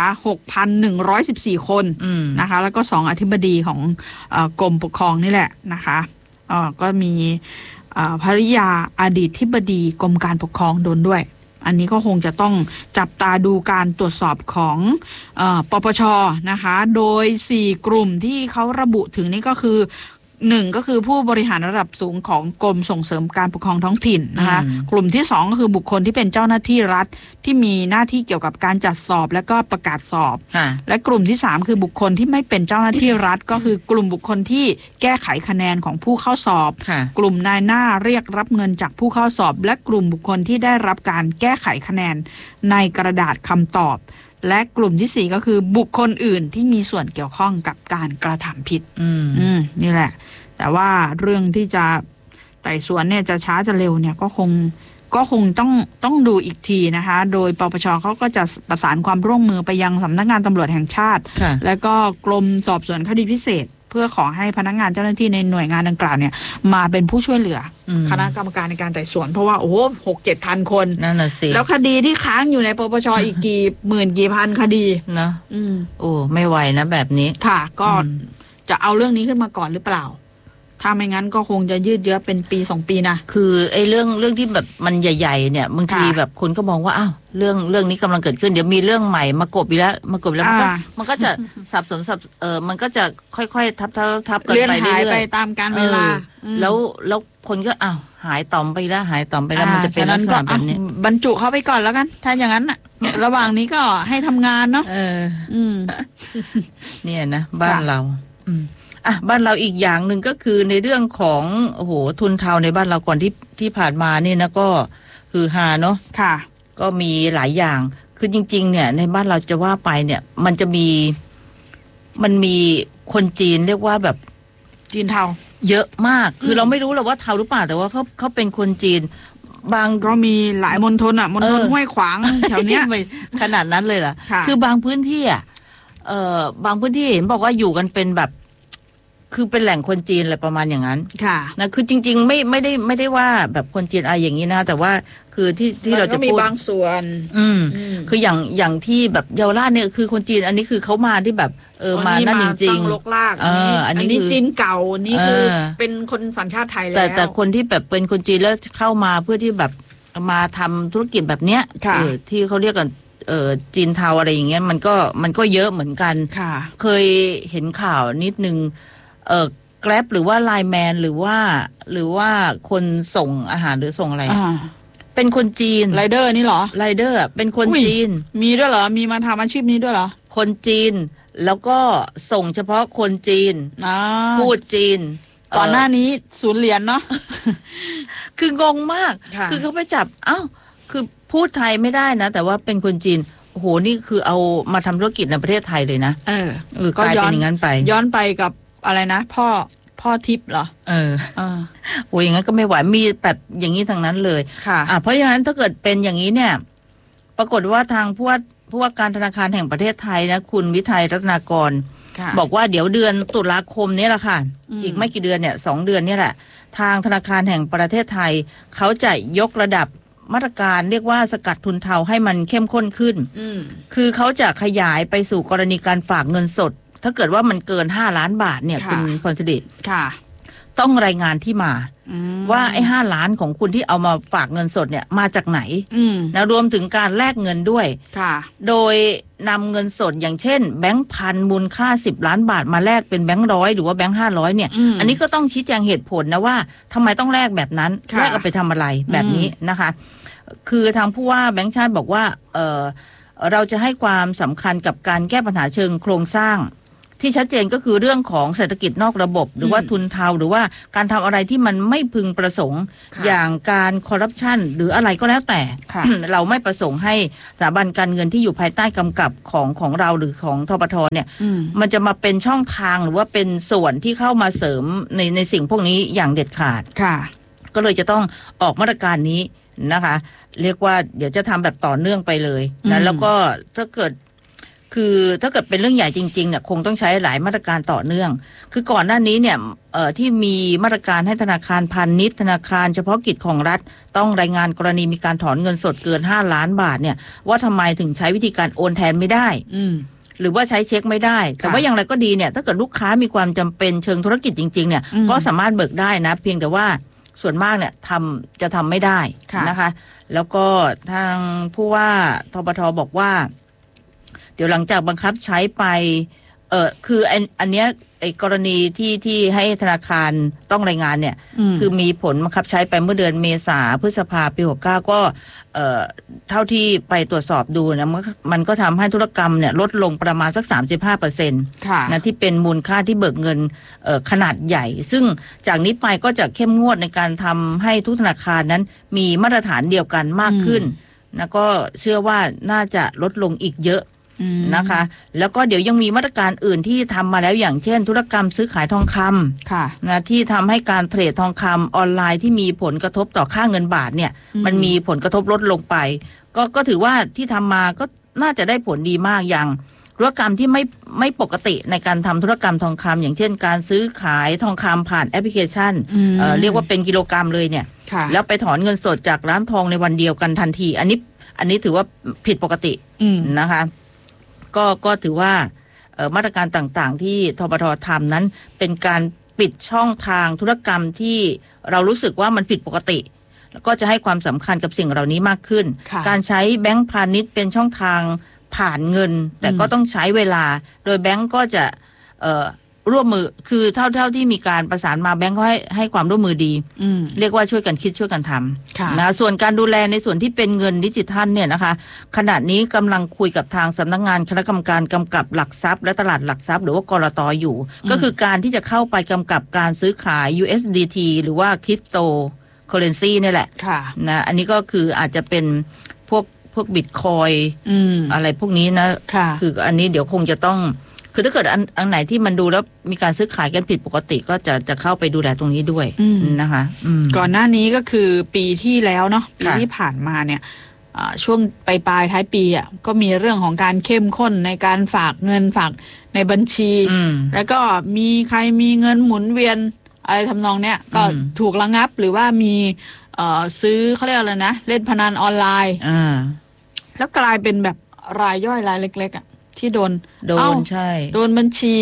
6,114 คนนะคะแล้วก็2อธิบดีของกรมปกครองนี่แหละนะคะก็มีภริยาอดีตทิบดีกรมการปกครองโดนด้วยอันนี้ก็คงจะต้องจับตาดูการตรวจสอบของปปช.นะคะโดย4กลุ่มที่เขาระบุถึงนี่ก็คือ1ก็คือผู้บริหารระดับสูงของกรมส่งเสริมการปกครองท้องถิ่นนะคะกลุ่มที่2ก็คือบุคคลที่เป็นเจ้าหน้าที่รัฐที่มีหน้าที่เกี่ยวกับการจัดสอบและก็ประกาศสอบและกลุ่มที่3คือบุคคลที่ไม่เป็นเจ้าหน้าที่รัฐก็คือกลุ่มบุคคลที่แก้ไขคะแนนของผู้เข้าสอบกลุ่มนายหน้าเรียกรับเงินจากผู้เข้าสอบและกลุ่มบุคคลที่ได้รับการแก้ไขคะแนนในกระดาษคำตอบและกลุ่มที่4ก็คือบุคคลอื่นที่มีส่วนเกี่ยวข้องกับการกระทำผิดนี่แหละแต่ว่าเรื่องที่จะไต่สวนเนี่ยจะช้าจะเร็วเนี่ยก็คงต้องดูอีกทีนะคะโดยปปชเขาก็จะประสานความร่วมมือไปยังสำนักงานตำรวจแห่งชาติและก็กรมสอบสวนคดีพิเศษเพื่อขอให้พนักงานเจ้าหน้าที่ในหน่วยงานดังกล่าวเนี่ยมาเป็นผู้ช่วยเหลือคณะกรรมการในการไต่สวนเพราะว่าโอ้โห 6-7,000 คนนั่นน่ะสิแล้วคดีที่ค้างอยู่ในปปชอีกกี่หมื่นกี่พันคดีนะโอ้ไม่ไหวนะแบบนี้ค่ะก็จะเอาเรื่องนี้ขึ้นมาก่อนหรือเปล่าถ้าไม่งั้นก็คงจะยืดเยื้อเป็นปี2ปีนะคือไอ้เรื่องที่แบบมันใหญ่ๆเนี่ยบางทีแบบคนก็มองว่าอ้าวเรื่องนี้กำลังเกิดขึ้นเดี๋ยวมีเรื่องใหม่มากบอีกแล้วมันก็จะสับสนมันก็จะค่อยๆทับกันไปเรื่อยๆไปตามกาลเวลาแล้วคนก็อ้าวหายต่อมไปแล้วมันจะเป็นลักษณะแบบนี้บรรจุเข้าไปก่อนแล้วกันถ้าอย่างนั้นระหว่างนี้ก็ให้ทำงานเนาะเนี่ยนะบ้านเราบ้านเราอีกอย่างหนึ่งก็คือในเรื่องของโอ้โหทุนเทาในบ้านเราก่อนที่ผ่านมานี่นะก็คือฮาเนาะค่ะก็มีหลายอย่างคือจริงๆเนี่ยในบ้านเราจะว่าไปเนี่ยมันมีคนจีนเรียกว่าแบบจีนเทาเยอะมากคือเราไม่รู้หรอกว่าเทาหรือเปล่าแต่ว่าเขาเป็นคนจีนบางก็มีหลายมณฑลมณฑลห้วยขวางแถวเนี้ยขนาดนั้นเลยล่ะคือบางพื้นที่บางพื้นที่เห็นบอกว่าอยู่กันเป็นแบบคือเป็นแหล่งคนจีนอะไรประมาณอย่างนั้นค่ะนะคือจริงๆไม่ได้ว่าแบบคนจีนอะไรอย่างนี้นะแต่ว่าคือที่เราจะพูดมีบางส่วนคืออย่างที่แบบเยาวราชเนี่ยคือคนจีนอันนี้คือเขามาที่แบบมานั่นจริงๆลกลากอันนี้จีนเก่านี่คือเป็นคนสัญชาติไทยแล้วแต่คนที่แบบเป็นคนจีนแล้วเข้ามาเพื่อที่แบบมาทำธุรกิจแบบเนี้ยที่เขาเรียกกันจีนเทาอะไรอย่างเงี้ยมันก็เยอะเหมือนกันเคยเห็นข่าวนิดนึงแกร็บหรือว่าไลน์แมนหรือว่าคนส่งอาหารหรือส่งอะไรเป็นคนจีนไรเดอร์นี่เหรอไรเดอร์เป็นคนจีนมีด้วยเหรอมีมาทำอาชีพนี้ด้วยเหรอคนจีนแล้วก็ส่งเฉพาะคนจีนพูดจีนก่อนหน้านี้0 เหรียญเนาะคืองงมากคือเขาไปจับคือพูดไทยไม่ได้นะแต่ว่าเป็นคนจีนโอ้โหนี่คือเอามาทำธุรกิจในประเทศไทยเลยนะก็กลายเป็นอย่างนั้นไปย้อนไปกับอะไรนะพ่อทิพย์เหรอโอ้ยอย่างนั้นก็ไม่ไหวมีแบบอย่างนี้ทางนั้นเลยค่ะเพราะอย่างนั้นถ้าเกิดเป็นอย่างนี้เนี่ยปรากฏว่าทางผู้ว่าการธนาคารแห่งประเทศไทยนะคุณวิทัยรัตนากรบอกว่าเดี๋ยวเดือนตุลาคมนี้แหละค่ะอีกไม่กี่เดือนเนี่ย2 เดือนนี่แหละทางธนาคารแห่งประเทศไทยเขาจะยกระดับมาตรการเรียกว่าสกัดทุนเทาให้มันเข้มข้นขึ้นคือเขาจะขยายไปสู่กรณีการฝากเงินสดถ้าเกิดว่ามันเกิน5 ล้านบาทเนี่ยคุณพรสดิษฐ์ต้องรายงานที่มาว่าไอ้5 ล้านของคุณที่เอามาฝากเงินสดเนี่ยมาจากไหนนะรวมถึงการแลกเงินด้วยโดยนำเงินสดอย่างเช่นแบงค์พันมูลค่า10 ล้านบาทมาแลกเป็นแบงค์100หรือว่าแบงค์500เนี่ยอันนี้ก็ต้องชี้แจงเหตุผลนะว่าทำไมต้องแลกแบบนั้นแลกเอาไปทำอะไรแบบนี้นะคะคือทางผู้ว่าแบงค์ชาติบอกว่าเราจะให้ความสำคัญกับการแก้ปัญหาเชิงโครงสร้างที่ชัดเจนก็คือเรื่องของเศรษฐกิจนอกระบบหรือว่าทุนเทาหรือว่าการทำอะไรที่มันไม่พึงประสงค์อย่างการคอร์รัปชันหรืออะไรก็แล้วแต่ เราไม่ประสงค์ให้สถาบันการเงินที่อยู่ภายใต้กำกับของเราหรือของธปทเนี่ยมันจะมาเป็นช่องทางหรือว่าเป็นส่วนที่เข้ามาเสริมในสิ่งพวกนี้อย่างเด็ดขาดก็เลยจะต้องออกมาตรการนี้นะคะเรียกว่าเดี๋ยวจะทำแบบต่อเนื่องไปเลยนะแล้วก็ถ้าเกิดเป็นเรื่องใหญ่จริงๆเนี่ยคงต้องใช้หลายมาตรการต่อเนื่องคือก่อนหน้านี้เนี่ยที่มีมาตรการให้ธนาคารพาณิชย์ธนาคารเฉพาะกิจของรัฐต้องรายงานกรณีมีการถอนเงินสดเกิน5 ล้านบาทเนี่ยว่าทำไมถึงใช้วิธีการโอนแทนไม่ได้หรือว่าใช้เช็คไม่ได้แต่ว่าอย่างไรก็ดีเนี่ยถ้าเกิดลูกค้ามีความจำเป็นเชิงธุรกิจจริงๆเนี่ยก็สามารถเบิกได้นะเพียงแต่ว่าส่วนมากเนี่ยจะทำไม่ได้นะคะแล้วก็ทางผู้ว่าทปท.บอกว่าเดี๋ยวหลังจากบังคับใช้ไปคืออันเนี้ยไอ้กรณีที่ให้ธนาคารต้องรายงานเนี่ยคือมีผลบังคับใช้ไปเมื่อเดือนเมษาพฤษภาปี69ก็เท่าที่ไปตรวจสอบดูนะมันก็ทำให้ธุรกรรมเนี่ยลดลงประมาณสัก 35% นะที่เป็นมูลค่าที่เบิกเงินขนาดใหญ่ซึ่งจากนี้ไปก็จะเข้มงวดในการทำให้ทุกธนาคารนั้นมีมาตรฐานเดียวกันมากขึ้นนะก็เชื่อว่าน่าจะลดลงอีกเยอะนะคะแล้วก็เดี๋ยวยังมีมาตรการอื่นที่ทำมาแล้วอย่างเช่นธุรกรรมซื้อขายทองคำนะที่ทำให้การเทรดทองคำออนไลน์ที่มีผลกระทบต่อค่าเงินบาทเนี่ยมันมีผลกระทบลดลงไปก็ถือว่าที่ทำมาก็น่าจะได้ผลดีมากอย่างธุรกรรมที่ไม่ปกติในการทำธุรกรรมทองคำอย่างเช่นการซื้อขายทองคำผ่านแอปพลิเคชันเรียกว่าเป็นกิโลกรัมเลยเนี่ยแล้วไปถอนเงินสดจากร้านทองในวันเดียวกันทันทีอันนี้ถือว่าผิดปกตินะคะก็ถือว่ามาตรการต่างๆที่ทปท.ทำนั้นเป็นการปิดช่องทางธุรกรรมที่เรารู้สึกว่ามันผิดปกติแล้วก็จะให้ความสำคัญกับสิ่งเหล่านี้มากขึ้นการใช้แบงก์พาณิชย์เป็นช่องทางผ่านเงินแต่ก็ต้องใช้เวลาโดยแบงก์ก็จะร่วมมือคือเท่าที่มีการประสานมาแบงก์ก็ให้ความร่วมมือดีเรียกว่าช่วยกันคิดช่วยกันทำนะส่วนการดูแลในส่วนที่เป็นเงินดิจิทัลเนี่ยนะคะขณะนี้กำลังคุยกับทางสำนักงานคณะกรรมการกำกับหลักทรัพย์และตลาดหลักทรัพย์หรือว่ากลต.อยู่ก็คือการที่จะเข้าไปกำกับการซื้อขาย USDT หรือว่าคริปโตเคอเรนซีนี่แหละนะอันนี้ก็คืออาจจะเป็นพวกบิตคอยอะไรพวกนี้นะคืออันนี้เดี๋ยวคงจะต้องคือถ้าเกิดอันไหนที่มันดูแล้วมีการซื้อขายกันผิดปกติก็จะเข้าไปดูแลตรงนี้ด้วยนะคะก่อนหน้านี้ก็คือปีที่แล้วเนาะปีที่ผ่านมาเนี่ยช่วงปลายท้ายปีอ่ะก็มีเรื่องของการเข้มข้นในการฝากเงินฝากในบัญชีแล้วก็มีใครมีเงินหมุนเวียนอะไรทำนองเนี้ยก็ถูกระงับหรือว่ามีซื้อเขาเรียกอะไรนะเล่นพนันออนไลน์แล้วกลายเป็นแบบรายย่อยรายเล็กๆอ่ะที่โดนใช่โดนบัญชี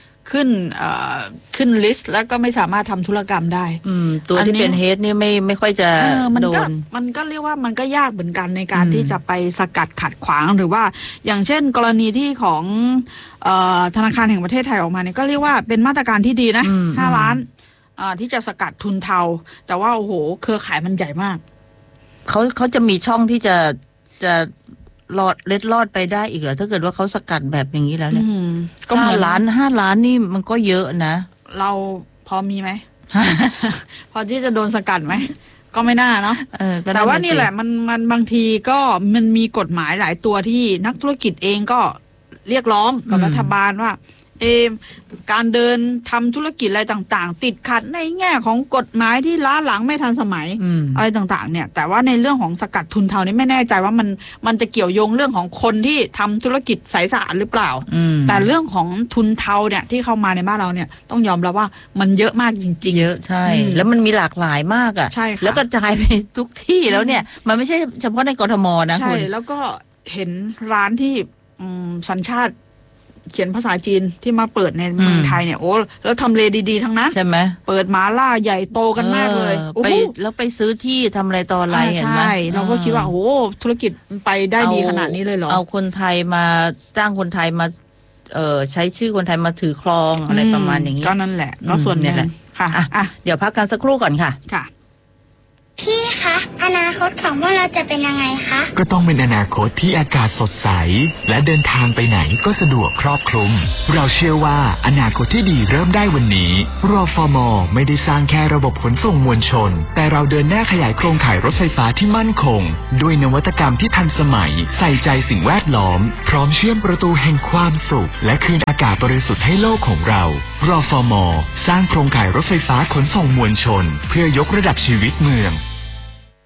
ขึ้นลิสต์แล้วก็ไม่สามารถทำธุรกรรมได้ตัวที่เป็นเฮดนี่ไม่ค่อยจะโดนมันก็เรียกว่ามันก็ยากเหมือนกันในการที่จะไปสกัดขัดขวางหรือว่าอย่างเช่นกรณีที่ของธนาคารแห่งประเทศไทยออกมาเนี่ยก็เรียกว่าเป็นมาตรการที่ดีนะ5 ล้านที่จะสกัดทุนเทาแต่ว่าโอ้โหเครือข่ายมันใหญ่มากเขาจะมีช่องที่จะเล็ดลอดไปได้อีกเหรอถ้าเกิดว่าเขาสกัดแบบอย่างนี้แล้วเนี่ยก็5 ล้านนี่มันก็เยอะนะเราพอมีไหม พอที่จะโดนสกัดไหมก็ไม่น่าเนาะแต่ว่านี่แหละมันบางทีก็มันมีกฎหมายหลายตัวที่นักธุรกิจเองก็เรียกร้องกับรัฐบาลว่าการเดินทำธุรกิจอะไรต่างๆติดขัดในแง่ของกฎหมายที่ล้าหลังไม่ทันสมัยอะไรต่างๆเนี่ยแต่ว่าในเรื่องของสกัดทุนเทานี่ไม่แน่ใจว่ามันจะเกี่ยวโยงเรื่องของคนที่ทำธุรกิจใสสะอาดหรือเปล่าแต่เรื่องของทุนเทาเนี่ยที่เข้ามาในบ้านเราเนี่ยต้องยอมรับว่ามันเยอะมากจริงๆเยอะใช่แล้วมันมีหลากหลายมากอ่ะใช่แล้วก็กระจายไปทุกที่แล้วเนี่ยมันไม่ใช่เฉพาะในกทมนะใช่แล้วก็เห็นร้านที่สัญชาติเขียนภาษาจีนที่มาเปิดในเมืองไทยเนี่ยโอ้แล้วทำเลดีๆทั้งนั้นใช่ไหมเปิดมาล่าใหญ่โตกันมากเลยไปแล้วไปซื้อที่ทำอะไรต่ออะไรเห็นไหมใช่เราก็คิดว่าโอ้ธุรกิจไปได้ดีขนาดนี้เลยเหรอเอาคนไทยมาจ้างคนไทยมาใช้ชื่อคนไทยมาถือครองอะไรประมาณอย่างนี้ก็นั่นแหละก็ส่วนนี้แหละค่ะเดี๋ยวพักกันสักครู่ก่อนค่ะค่ะพี่คะอนาคตของพวกเราจะเป็นยังไงคะก็ต้องเป็นอนาคตที่อากาศสดใสและเดินทางไปไหนก็สะดวกครอบคลุมเราเชื่อว่าอนาคตที่ดีเริ่มได้วันนี้รฟม.ไม่ได้สร้างแค่ระบบขนส่งมวลชนแต่เราเดินหน้าขยายโครงข่ายรถไฟฟ้าที่มั่นคงด้วยนวัตกรรมที่ทันสมัยใส่ใจสิ่งแวดล้อมพร้อมเชื่อมประตูแห่งความสุขและคืนอากาศบริสุทธิ์ให้โลกของเรารฟม.สร้างโครงข่ายรถไฟฟ้าขนส่งมวลชนเพื่อยกระดับชีวิตเมือง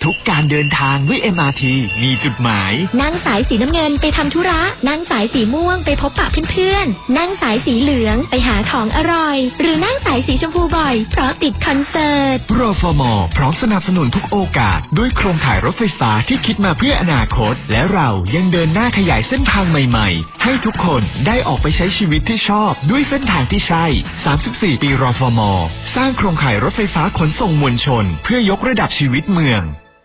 ทุกการเดินทางด้วย MRT มีจุดหมายนั่งสายสีน้ำเงินไปทำธุระนั่งสายสีม่วงไปพบปะเพื่อนๆนั่งสายสีเหลืองไปหาของอร่อยหรือนั่งสายสีชมพูบ่อยเพราะติดคอนเสิร์ตรฟม.พร้อมสนับสนุนทุกโอกาสด้วยโครงข่ายรถไฟฟ้าที่คิดมาเพื่ออนาคตและเรายังเดินหน้าขยายเส้นทางใหม่ๆให้ทุกคนได้ออกไปใช้ชีวิตที่ชอบด้วยเส้นทางที่ใช่34ปีรฟม.สร้างโครงข่ายรถไฟฟ้าขนส่งมวลชนเพื่อยกระดับชีวิตเมือง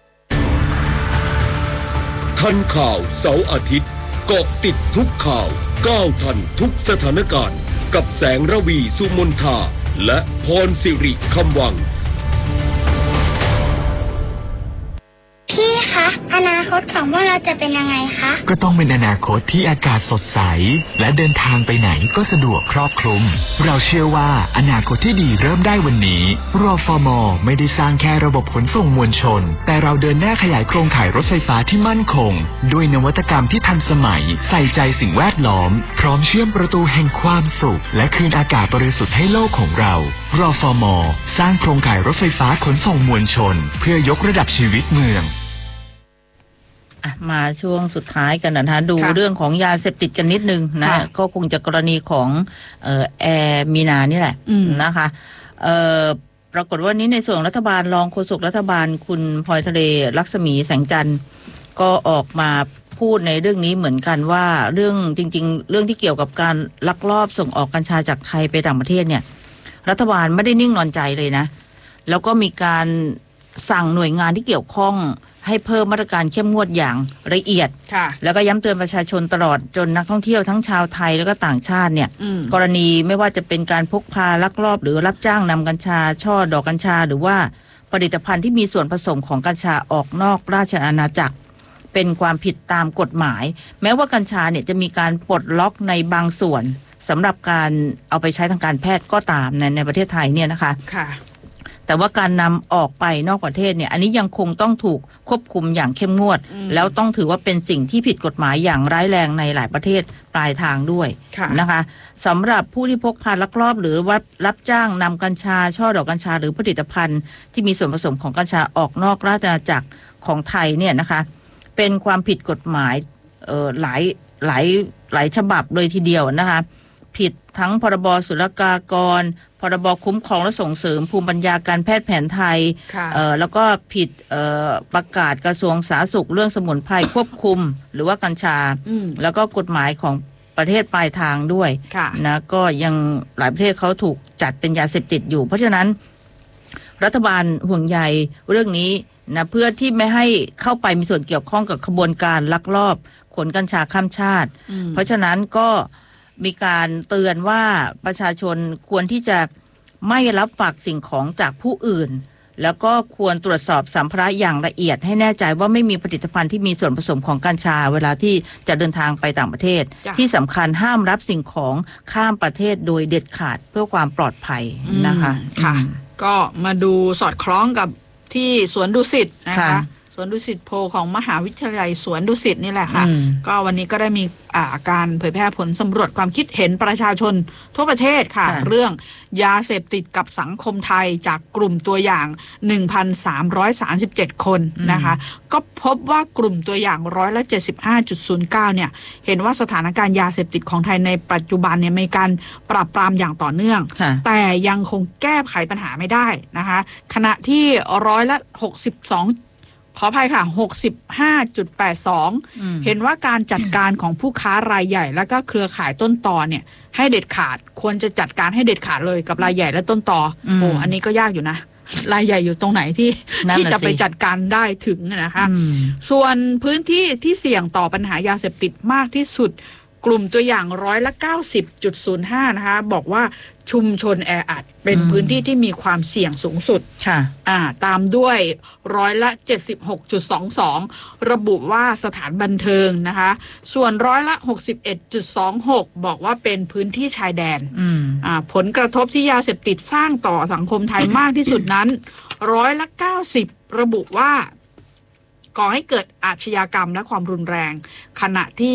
ทันข่าวเสาร์อาทิตย์เกาะติดทุกข่าวก้าวทันทุกสถานการณ์กับแสงระวีสุมนทาและพรสิริคำวังพี่คะอนาคตของพวกเราจะเป็นยังไงคะก็ต้องเป็นอนาคตที่อากาศสดใสและเดินทางไปไหนก็สะดวกครอบคลุมเราเชื่อว่าอนาคตที่ดีเริ่มได้วันนี้รฟม.ไม่ได้สร้างแค่ระบบขนส่งมวลชนแต่เราเดินหน้าขยายโครงข่ายรถไฟฟ้าที่มั่นคงด้วยนวัตกรรมที่ทันสมัยใส่ใจสิ่งแวดล้อมพร้อมเชื่อมประตูแห่งความสุขและคืนอากาศบริสุทธิ์ให้โลกของเรารฟม.สร้างโครงข่ายรถไฟฟ้าขนส่งมวลชนเพื่อยกระดับชีวิตเมืองมาช่วงสุดท้ายกันนะคะดูเรื่องของยาเสพติดกันนิดนึงนะก็คงจะกรณีของแอร์มีนานี่แหละนะคะปรากฏว่านี้ในส่วนรัฐบาลรองโฆษกรัฐบาลคุณพลอยทะเลลักษมีแสงจันทร์ก็ออกมาพูดในเรื่องนี้เหมือนกันว่าเรื่องจริงๆเรื่องที่เกี่ยวกับการลักลอบส่งออกกัญชาจากไทยไปต่างประเทศเนี่ยรัฐบาลไม่ได้นิ่งนอนใจเลยนะแล้วก็มีการสั่งหน่วยงานที่เกี่ยวข้องให้เพิ่มมาตรการเข้มงวดอย่างละเอียดแล้วก็ย้ำเตือนประชาชนตลอดจนนักท่องเที่ยวทั้งชาวไทยแล้วก็ต่างชาติเนี่ยกรณีไม่ว่าจะเป็นการพกพาลักลอบหรือรับจ้างนำกัญชาช่อดอกกัญชาหรือว่าผลิตภัณฑ์ที่มีส่วนผสมของกัญชาออกนอกราชอาณาจักรเป็นความผิดตามกฎหมายแม้ว่ากัญชาเนี่ยจะมีการปลดล็อกในบางส่วนสำหรับการเอาไปใช้ทางการแพทย์ก็ตามในประเทศไทยเนี่ยนะคะแต่ว่าการนำออกไปนอกประเทศเนี่ยอันนี้ยังคงต้องถูกควบคุมอย่างเข้มงวดแล้วต้องถือว่าเป็นสิ่งที่ผิดกฎหมายอย่างร้ายแรงในหลายประเทศปลายทางด้วยนะคะสำหรับผู้ที่พกพาลักลอบหรือว่ารับจ้างนำกัญชาช่อดอกกัญชาหรือผลิตภัณฑ์ที่มีส่วนผสมของกัญชาออกนอกราชอาณาจักรของไทยเนี่ยนะคะเป็นความผิดกฎหมายหลายฉบับเลยทีเดียวนะคะผิดทั้งพรบศุลกากรพรบคุ้มครองและส่งเสริมภูมิปัญญาการแพทย์แผนไทยแล้วก็ผิดประกาศกระทรวงสาธารณสุขเรื่องสมุนไพรควบคุมหรือว่ากัญชาแล้วก็กฎหมายของประเทศปลายทางด้วยนะก็ยังหลายประเทศเขาถูกจัดเป็นยาเสพติดอยู่เพราะฉะนั้นรัฐบาลห่วงใยเรื่องนี้นะเพื่อที่ไม่ให้เข้าไปมีส่วนเกี่ยวข้องกับขบวนการลักลอบขนกัญชาข้ามชาติเพราะฉะนั้นก็มีการเตือนว่าประชาชนควรที่จะไม่รับฝากสิ่งของจากผู้อื่นแล้วก็ควรตรวจสอบสัมภาระอย่างละเอียดให้แน่ใจว่าไม่มีผลิตภัณฑ์ที่มีส่วนผสมของกัญชาเวลาที่จะเดินทางไปต่างประเทศที่สำคัญห้ามรับสิ่งของข้ามประเทศโดยเด็ดขาดเพื่อความปลอดภัยนะคะค่ะก็มาดูสอดคล้องกับที่สวนดุสิตนะคะสวนดุสิตโพของมหาวิทยาลัยสวนดุสิตนี่แหละค่ะก็วันนี้ก็ได้มีการเผยแพร่ผลสำรวจความคิดเห็นประชาชนทั่วประเทศค่ะเรื่องยาเสพติดกับสังคมไทยจากกลุ่มตัวอย่าง 1,337 คนนะคะก็พบว่ากลุ่มตัวอย่าง75.09%เนี่ยเห็นว่าสถานการณ์ยาเสพติดของไทยในปัจจุบันเนี่ยมีการปราบปรามอย่างต่อเนื่องแต่ยังคงแก้ไขปัญหาไม่ได้นะคะขณะที่62ขออภัยค่ะ 65.82 เห็นว่าการจัดการของผู้ค้ารายใหญ่แล้วก็เครือข่ายต้นตอเนี่ยให้เด็ดขาดควรจะจัดการให้เด็ดขาดเลยกับรายใหญ่และต้นตอโอ้อันนี้ก็ยากอยู่นะรายใหญ่อยู่ตรงไหนที่จะไปจัดการได้ถึงนะคะส่วนพื้นที่ที่เสี่ยงต่อปัญหายาเสพติดมากที่สุดกลุ่มตัวอย่าง90.05%นะคะบอกว่าชุมชนแออัดเป็นพื้นที่ที่มีความเสี่ยงสูงสุดค่ะตามด้วย76.22%ระบุว่าสถานบันเทิงนะคะส่วน61.26%บอกว่าเป็นพื้นที่ชายแดนผลกระทบที่ยาเสพติดสร้างต่อสังคมไทยมากที่สุดนั้น90%ระบุว่าก่อให้เกิดอาชญากรรมและความรุนแรงขณะที่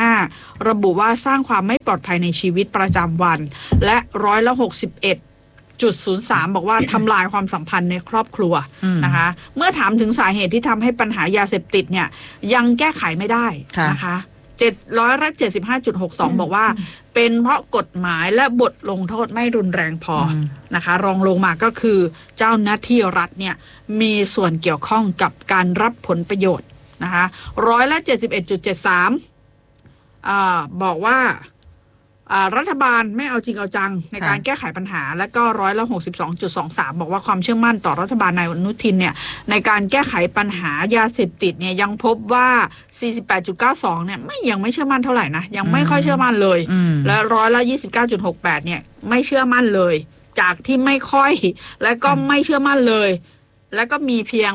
74.5%ระบุว่าสร้างความไม่ปลอดภัยในชีวิตประจำวันและ61% 6.03 บอกว่าทำลายความสัมพันธ์ในครอบครัวนะคะเมื่อถามถึงสาเหตุที่ทำให้ปัญหายาเสพติดเนี่ยยังแก้ไขไม่ได้นะคะ775.62 บอกว่าเป็นเพราะกฎหมายและบทลงโทษไม่รุนแรงพอนะคะรองลงมาก็คือเจ้าหน้าที่รัฐเนี่ยมีส่วนเกี่ยวข้องกับการรับผลประโยชน์นะคะ71.73บอกว่ารัฐบาลไม่เอาจริงเอาจังในการแก้ไขปัญหาและก็62.23 บอกว่าความเชื่อมั่นต่อรัฐบาลนายอนุทินเนี่ยในการแก้ไขปัญหายาเสพติดเนี่ยยังพบว่า 48.92 เนี่ยยังไม่เชื่อมั่นเท่าไหร่นะยังไม่ค่อยเชื่อมั่นเลยและ29.68 เนี่ยไม่เชื่อมั่นเลยจากที่ไม่ค่อยและก็ไม่เชื่อมั่นเลยและก็มีเพียง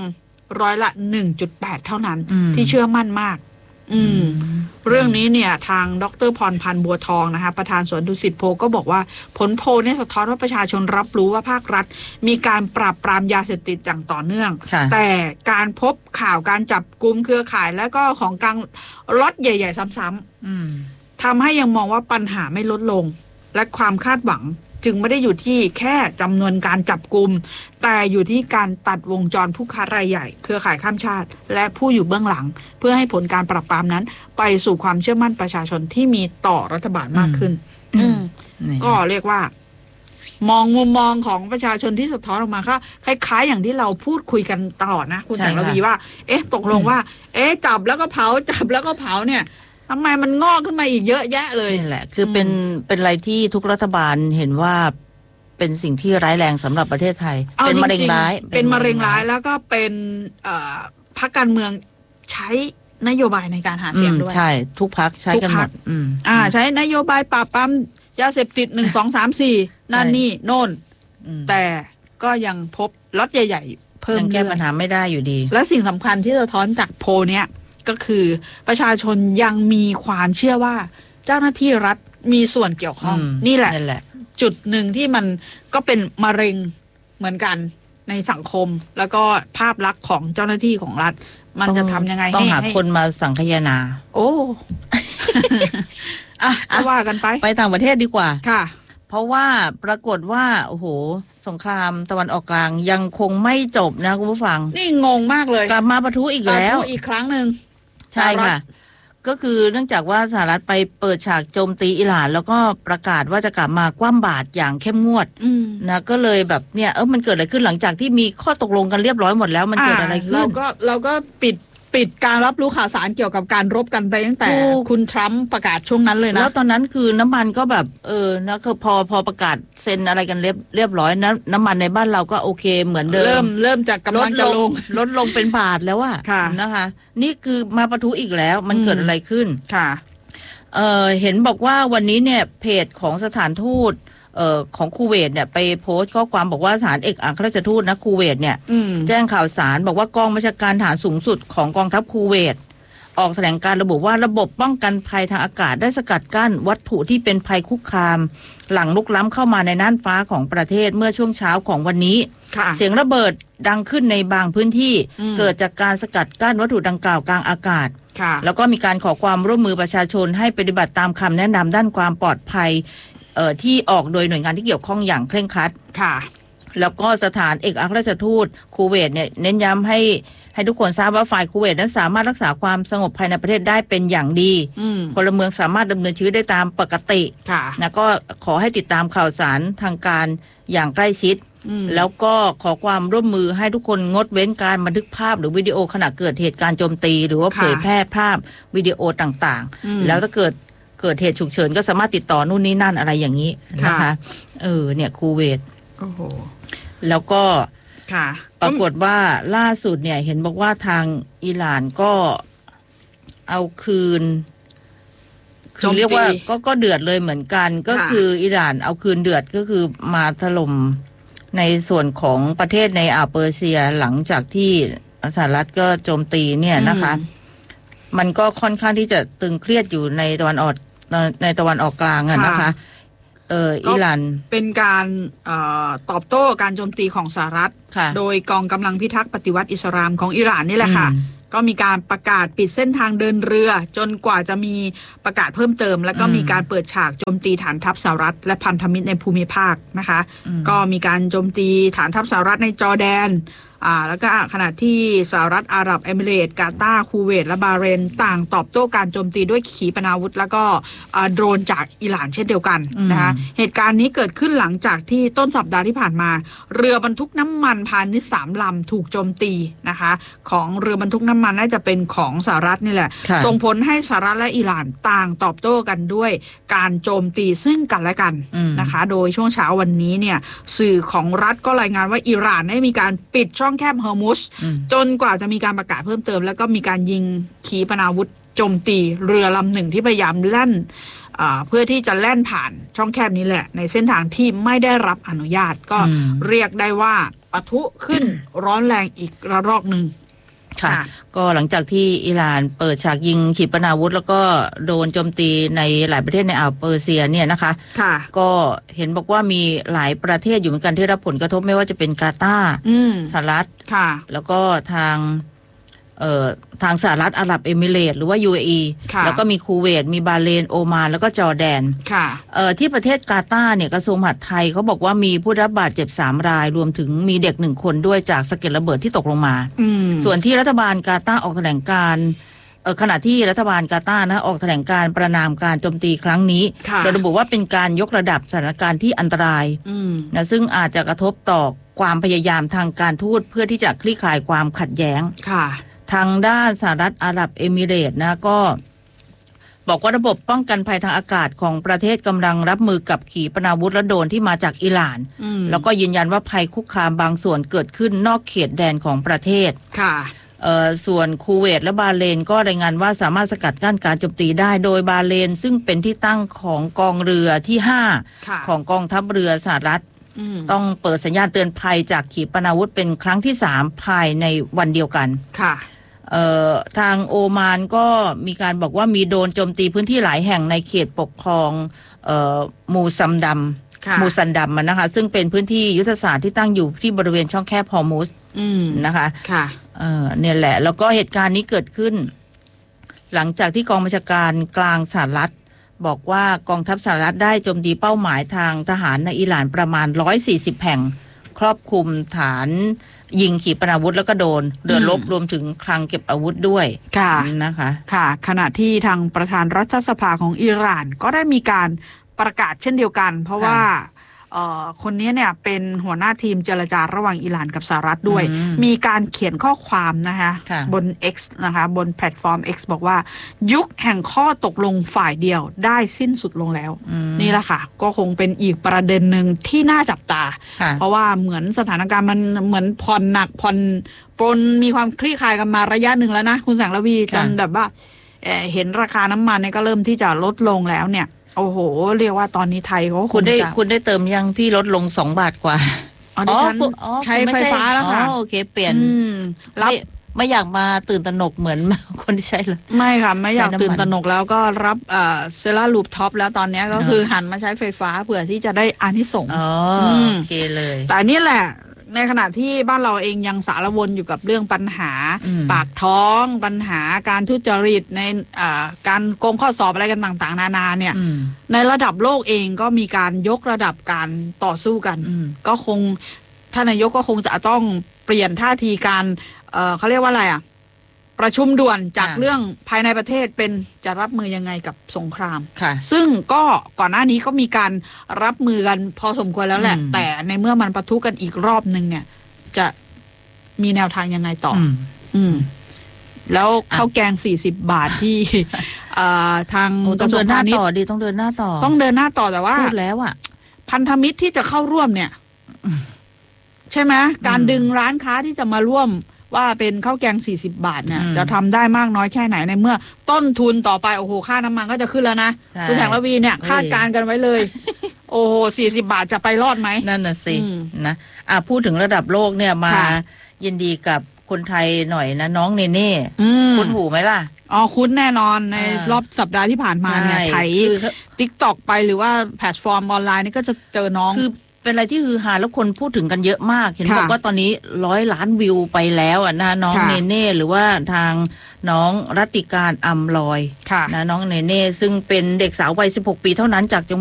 1.8 เท่านั้นที่เชื่อมั่นมากเรื่องนี้เนี่ยทางดร.พรพันธ์บัวทองนะคะประธานสวนดุสิตโพก็บอกว่าผลโพลเนี่ยสะท้อนว่าประชาชนรับรู้ว่าภาครัฐมีการปราบปรามยาเสพติดอย่างต่อเนื่องแต่การพบข่าวการจับกุมเครือข่ายและก็ของกลางล็อตใหญ่ๆซ้ำๆทำให้ยังมองว่าปัญหาไม่ลดลงและความคาดหวังจึงไม่ได้อยู่ที่แค่จำนวนการจับกุมแต่อยู่ที่การตัดวงจรผู้ค้ารายใหญ่เครือข่ายข้ามชาติและผู้อยู่เบื้องหลังเพื่อให้ผลการปราบปรามนั้นไปสู่ความเชื่อมั่นประชาชนที่มีต่อรัฐบาลมากขึ้นก็เรียกว่ามองมุมมองของประชาชนที่สะท้อนออกมาก็คล้ายๆอย่างที่เราพูดคุยกันตลอดนะคุณแสงระวีว่าตกลงว่าจับแล้วก็เผาจับแล้วก็เผาเนี่ยทำไมมันงอกขึ้นมาอีกเยอะแยะเลยนี่แหละคือเป็นอะไรที่ทุกรัฐบาลเห็นว่าเป็นสิ่งที่ร้ายแรงสำหรับประเทศไทยเป็นมะเร็งร้ายเป็นมะเร็งร้ายแล้วก็เป็นพรรคการเมืองใช้นโยบายในการหาเสียงด้วยใช่ทุกพรรคใช้กันหมดใช้นโยบายปราบปรามยาเสพติด1 2 3 4นั่นนี่โน่นแต่ก็ยังพบล็อตใหญ่ๆเพิ่มยังแก้ปัญหาไม่ได้อยู่ดีและสิ่งสำคัญที่สะท้อนจากโพลเนี้ยก็คือประชาชนยังมีความเชื่อว่าเจ้าหน้าที่รัฐมีส่วนเกี่ยวข้องนี่แหละจุดหนึ่งที่มันก็เป็นมะเร็งเหมือนกันในสังคมแล้วก็ภาพลักษณ์ของเจ้าหน้าที่ของรัฐมันจะทำยังไงต้องหาคนมาสังคายนาโอ้ ว่ากันไปต่างประเทศดีกว่าค่ะเพราะว่าปรากฏว่าโอ้โหสงครามตะวันออกกลางยังคงไม่จบนะคุณผู้ฟังนี่งงมากเลยกลับมาปะทุอีกแล้วอีกครั้งหนึ่งใช่ค่ะก็คือเนื่องจากว่าสหรัฐไปเปิดฉากโจมตีอิหร่านแล้วก็ประกาศว่าจะกลับมาคว่ำบาตรอย่างเข้มงวดนะก็เลยแบบเนี่ยมันเกิดอะไรขึ้นหลังจากที่มีข้อตกลงกันเรียบร้อยหมดแล้วมันเกิดอะไรขึ้นเราก็ปิดการรับรู้ข่าวสารเกี่ยวกับการรบกันไปตั้งแต่คุณทรัมป์ประกาศช่วงนั้นเลยนะแล้วตอนนั้นคือน้ำมันก็แบบนะคือพอประกาศเซ็นอะไรกันเรียบร้อยน้ำมันในบ้านเราก็โอเคเหมือนเดิมเริ่มจากกำลังจะลดลงเป็นบาทแล้วอะนะคะนี่คือมาปะทุอีกแล้วมันเกิดอะไรขึ้นค่ะเห็นบอกว่าวันนี้เนี่ยเพจของสถานทูตของคูเวตเนี่ยไปโพสต์ข้อความบอกว่าสถานเอกอัครราชทูตนะคูเวตเนี่ยแจ้งข่าวสารบอกว่ากองบัญชาการทหารสูงสุดของกองทัพคูเวตออกแถลงการระบุว่าระบบป้องกันภัยทางอากาศได้สกัดกั้นวัตถุที่เป็นภัยคุกคามหลังลุกล้ำเข้ามาในน่านฟ้าของประเทศเมื่อช่วงเช้าของวันนี้เสียงระเบิดดังขึ้นในบางพื้นที่เกิดจากการสกัดกั้นวัตถุดังกล่าวกลางอากาศแล้วก็มีการขอความร่วมมือประชาชนให้ปฏิบัติตามคำแนะนำด้านความปลอดภัยที่ออกโดยหน่วยงานที่เกี่ยวข้องอย่างเคร่งครัดค่ะแล้วก็สถานเอกอัครราชทูตคูเวตเนี่ยเน้นย้ำให้ทุกคนทราบว่าฝ่ายคูเวตนั้นสามารถรักษาความสงบภายในประเทศได้เป็นอย่างดีพลเมืองสามารถดำเนินชีวิตได้ตามปกตินะก็ขอให้ติดตามข่าวสารทางการอย่างใกล้ชิดแล้วก็ขอความร่วมมือให้ทุกคนงดเว้นการบันทึกภาพหรือวิดีโอขณะเกิดเหตุการณ์โจมตีหรือว่าเผยแพร่ภาพวิดีโอต่างๆแล้วถ้าเกิดเหตุฉุกเฉินก็สามารถติดต่อนู่นนี่นั่นอะไรอย่างนี้นะคะเนี่ยคูเวตแล้วก็ปรากฏว่าล่าสุดเนี่ยเห็นบอกว่าทางอิหร่านก็เอาคืนคือเรียกว่าก็เดือดเลยเหมือนกันก็คืออิหร่านเอาคืนเดือดก็คือมาถล่มในส่วนของประเทศในอ่าวเปอร์เซียหลังจากที่สหรัฐก็โจมตีเนี่ยนะคะมันก็ค่อนข้างที่จะตึงเครียดอยู่ในตะวันออกกลางนะคะอิหร่านเป็นการตอบโต้การโจมตีของสหรัฐโดยกองกำลังพิทักษ์ปฏิวัติอิสลามของอิหร่านนี่แหละค่ะก็มีการประกาศปิดเส้นทางเดินเรือจนกว่าจะมีประกาศเพิ่มเติมแล้วก็มีการเปิดฉากโจมตีฐานทัพสหรัฐและพันธมิตรในภูมิภาคนะคะก็มีการโจมตีฐานทัพสหรัฐในจอร์แดนแล้วก็ขณะที่สหรัฐอาหรับเอมิเรตส์กาตาร์คูเวตและบาห์เรนต่างตอบโต้การโจมตีด้วยขีปนาวุธแล้วก็โดรนจากอิหร่านเช่นเดียวกันนะคะเหตุการณ์นี้เกิดขึ้นหลังจากที่ต้นสัปดาห์ที่ผ่านมาเรือบรรทุกน้ำมันพาณิชย์3 ลำถูกโจมตีนะคะของเรือบรรทุกน้ำมันน่าจะเป็นของสหรัฐนี่แหละส่งผลให้สหรัฐและอิหร่านต่างตอบโต้กันด้วยการโจมตีซึ่งกันและกันนะคะโดยช่วงเช้าวันนี้เนี่ยสื่อของรัฐก็รายงานว่าอิหร่านได้มีการปิดช่องแคบฮอร์มุซจนกว่าจะมีการประกาศเพิ่มเติมแล้วก็มีการยิงขีปนาวุธโจมตีเรือลำหนึ่งที่พยายามแล่นเพื่อที่จะแล่นผ่านช่องแคบนี้แหละในเส้นทางที่ไม่ได้รับอนุญาตก็เรียกได้ว่าปะทุขึ้นร้อนแรงอีกระลอกหนึ่งค่ะก็หลังจากที่อิหร่านเปิดฉากยิงขีปนาวุธแล้วก็โดนโจมตีในหลายประเทศในอ่าวเปอร์เซียเนี่ยนะคะก็เห็นบอกว่ามีหลายประเทศอยู่เหมือนกันที่รับผลกระทบไม่ว่าจะเป็นกาตาร์สหรัฐแล้วก็ทางสหรัฐอาหรับเอมิเรตส์หรือว่า UAE แล้วก็มีคูเวตมีบาห์เรนโอมานแล้วก็จอร์แดนที่ประเทศกาตาร์เนี่ยกระทรวงมหาดไทยเขาบอกว่ามีผู้รับบาดเจ็บ3 รายรวมถึงมีเด็ก1 คนด้วยจากสะเก็ดระเบิดที่ตกลงมาส่วนที่รัฐบาลกาตาร์ออกแถลงการขณะที่รัฐบาลกาตาร์นะออกแถลงการประนามการโจมตีครั้งนี้โดยระบุว่าเป็นการยกระดับสถานการณ์ที่อันตรายนะซึ่งอาจจะกระทบต่อความพยายามทางการทูตเพื่อที่จะคลี่คลายความขัดแย้งทางด้านสหรัฐอาหรับเอมิเรตส์นะก็บอกว่าระบบป้องกันภัยทางอากาศของประเทศกำลังรับมือกับขีปนาวุธและโดรนที่มาจากอิหร่านแล้วก็ยืนยันว่าภัยคุกคามบางส่วนเกิดขึ้นนอกเขตแดนของประเทศส่วนคูเวตและบาห์เรนก็รายงานว่าสามารถสกัดกั้นการโจมตีได้โดยบาห์เรนซึ่งเป็นที่ตั้งของกองเรือที่5ของกองทัพเรือสหรัฐต้องเปิดสัญญาณเตือนภัยจากขีปนาวุธเป็นครั้งที่3ภายในวันเดียวกันทางโอมานก็มีการบอกว่ามีโดรนโจมตีพื้นที่หลายแห่งในเขตปกครองมูซันดัมนะคะซึ่งเป็นพื้นที่ยุทธศาสตร์ที่ตั้งอยู่ที่บริเวณช่องแคบฮอร์มุซนะคะเนี่ยแหละแล้วก็เหตุการณ์นี้เกิดขึ้นหลังจากที่กองบัญชาการกลางสหรัฐบอกว่ากองทัพสหรัฐได้โจมตีเป้าหมายทางทหารในอิหร่านประมาณ140 แห่งครอบคลุมฐานยิงขีปนาวุธแล้วก็โดนเรือรบรวมถึงคลังเก็บอาวุธด้วยนะคะขณะที่ทางประธานรัฐสภาของอิหร่านก็ได้มีการประกาศเช่นเดียวกันเพราะว่าคนนี้เนี่ยเป็นหัวหน้าทีมเจรจาระหว่างอิหร่านกับสหรัฐด้วยมีการเขียนข้อความนะคะบน X นะคะบนแพลตฟอร์ม X บอกว่ายุคแห่งข้อตกลงฝ่ายเดียวได้สิ้นสุดลงแล้วนี่แหละค่ะก็คงเป็นอีกประเด็นหนึ่งที่น่าจับตาเพราะว่าเหมือนสถานการณ์มันเหมือนผ่อนหนักผ่อนปรนมีความคลี่คลายกันมาระยะหนึ่งแล้วนะคุณแสงระวีจนแบบว่าเห็นราคาน้ำมันเนี่ยก็เริ่มที่จะลดลงแล้วเนี่ยโอ้โหเรียกว่าตอนนี้ไทยเขาคุณได้เติมยังที่ลดลง2 บาทกว่าดิฉันใช้ไฟฟ้าแล้วค่ะโอเคเปลี่ยนรับไม่อยากมาตื่นตระหนกเหมือนคนที่ใช้เลยไม่ค่ะไม่อยากตื่นตระหนกแล้วก็รับเซล่ารูฟท็อปแล้วตอนนี้ก็คือหันมาใช้ไฟฟ้าเพื่อที่จะได้อานิสงส์โอเคเลยแต่นี่แหละในขณะที่บ้านเราเองยังสารวนอยู่กับเรื่องปัญหาปากท้องปัญหาการทุจริตในการโกงข้อสอบอะไรกันต่างๆนานาเนี่ยในระดับโลกเองก็มีการยกระดับการต่อสู้กันก็คงท่านนายกก็คงจะต้องเปลี่ยนท่าทีการเขาเรียกว่าอะไรประชุมด่วนจากเรื่องภายในประเทศเป็นจะรับมือยังไงกับสงครามซึ่งก็ก่อนหน้านี้ก็มีการรับมือกันพอสมควรแล้วแหละแต่ในเมื่อมันปะทุกันอีกรอบนึงเนี่ยจะมีแนวทางยังไงต่อแล้วข้าวแกง40 บาทที่ทางกระทรวงพาณิชย์ต้องเดินหน้าต่อแต่ว่าพูดแล้วพันธมิตรที่จะเข้าร่วมเนี่ยใช่ไหมการดึงร้านค้าที่จะมาร่วมว่าเป็นข้าวแกง40 บาทเนี่ยจะทำได้มากน้อยแค่ไหนในเมื่อต้นทุนต่อไปโอ้โหค่าน้ำมันก็จะขึ้นแล้วนะคุณแสงระวีเนี่ยคาดการณ์กันไว้เลยโอ้โห40 บาทจะไปรอดไหมนั่นน่ะสินะพูดถึงระดับโลกเนี่ยมายินดีกับคนไทยหน่อยนะน้องเนเน่คุ้นหูไหมล่ะคุ้นแน่นอนในรอบสัปดาห์ที่ผ่านมาเนี่ยไถ TikTok ไปหรือว่าแพลตฟอร์มออนไลน์นี่ก็จะเจอน้องคือเป็นอะไรที่ฮือฮาแล้วคนพูดถึงกันเยอะมากเห็นบอกว่าตอนนี้100 ล้านวิวไปแล้วอ่ะนะน้องเนเน่หรือว่าทางน้องรัตติการอำลอยนะน้องเนเน่ซึ่งเป็นเด็กสาววัย16 ปีเท่านั้นจากจังหวัด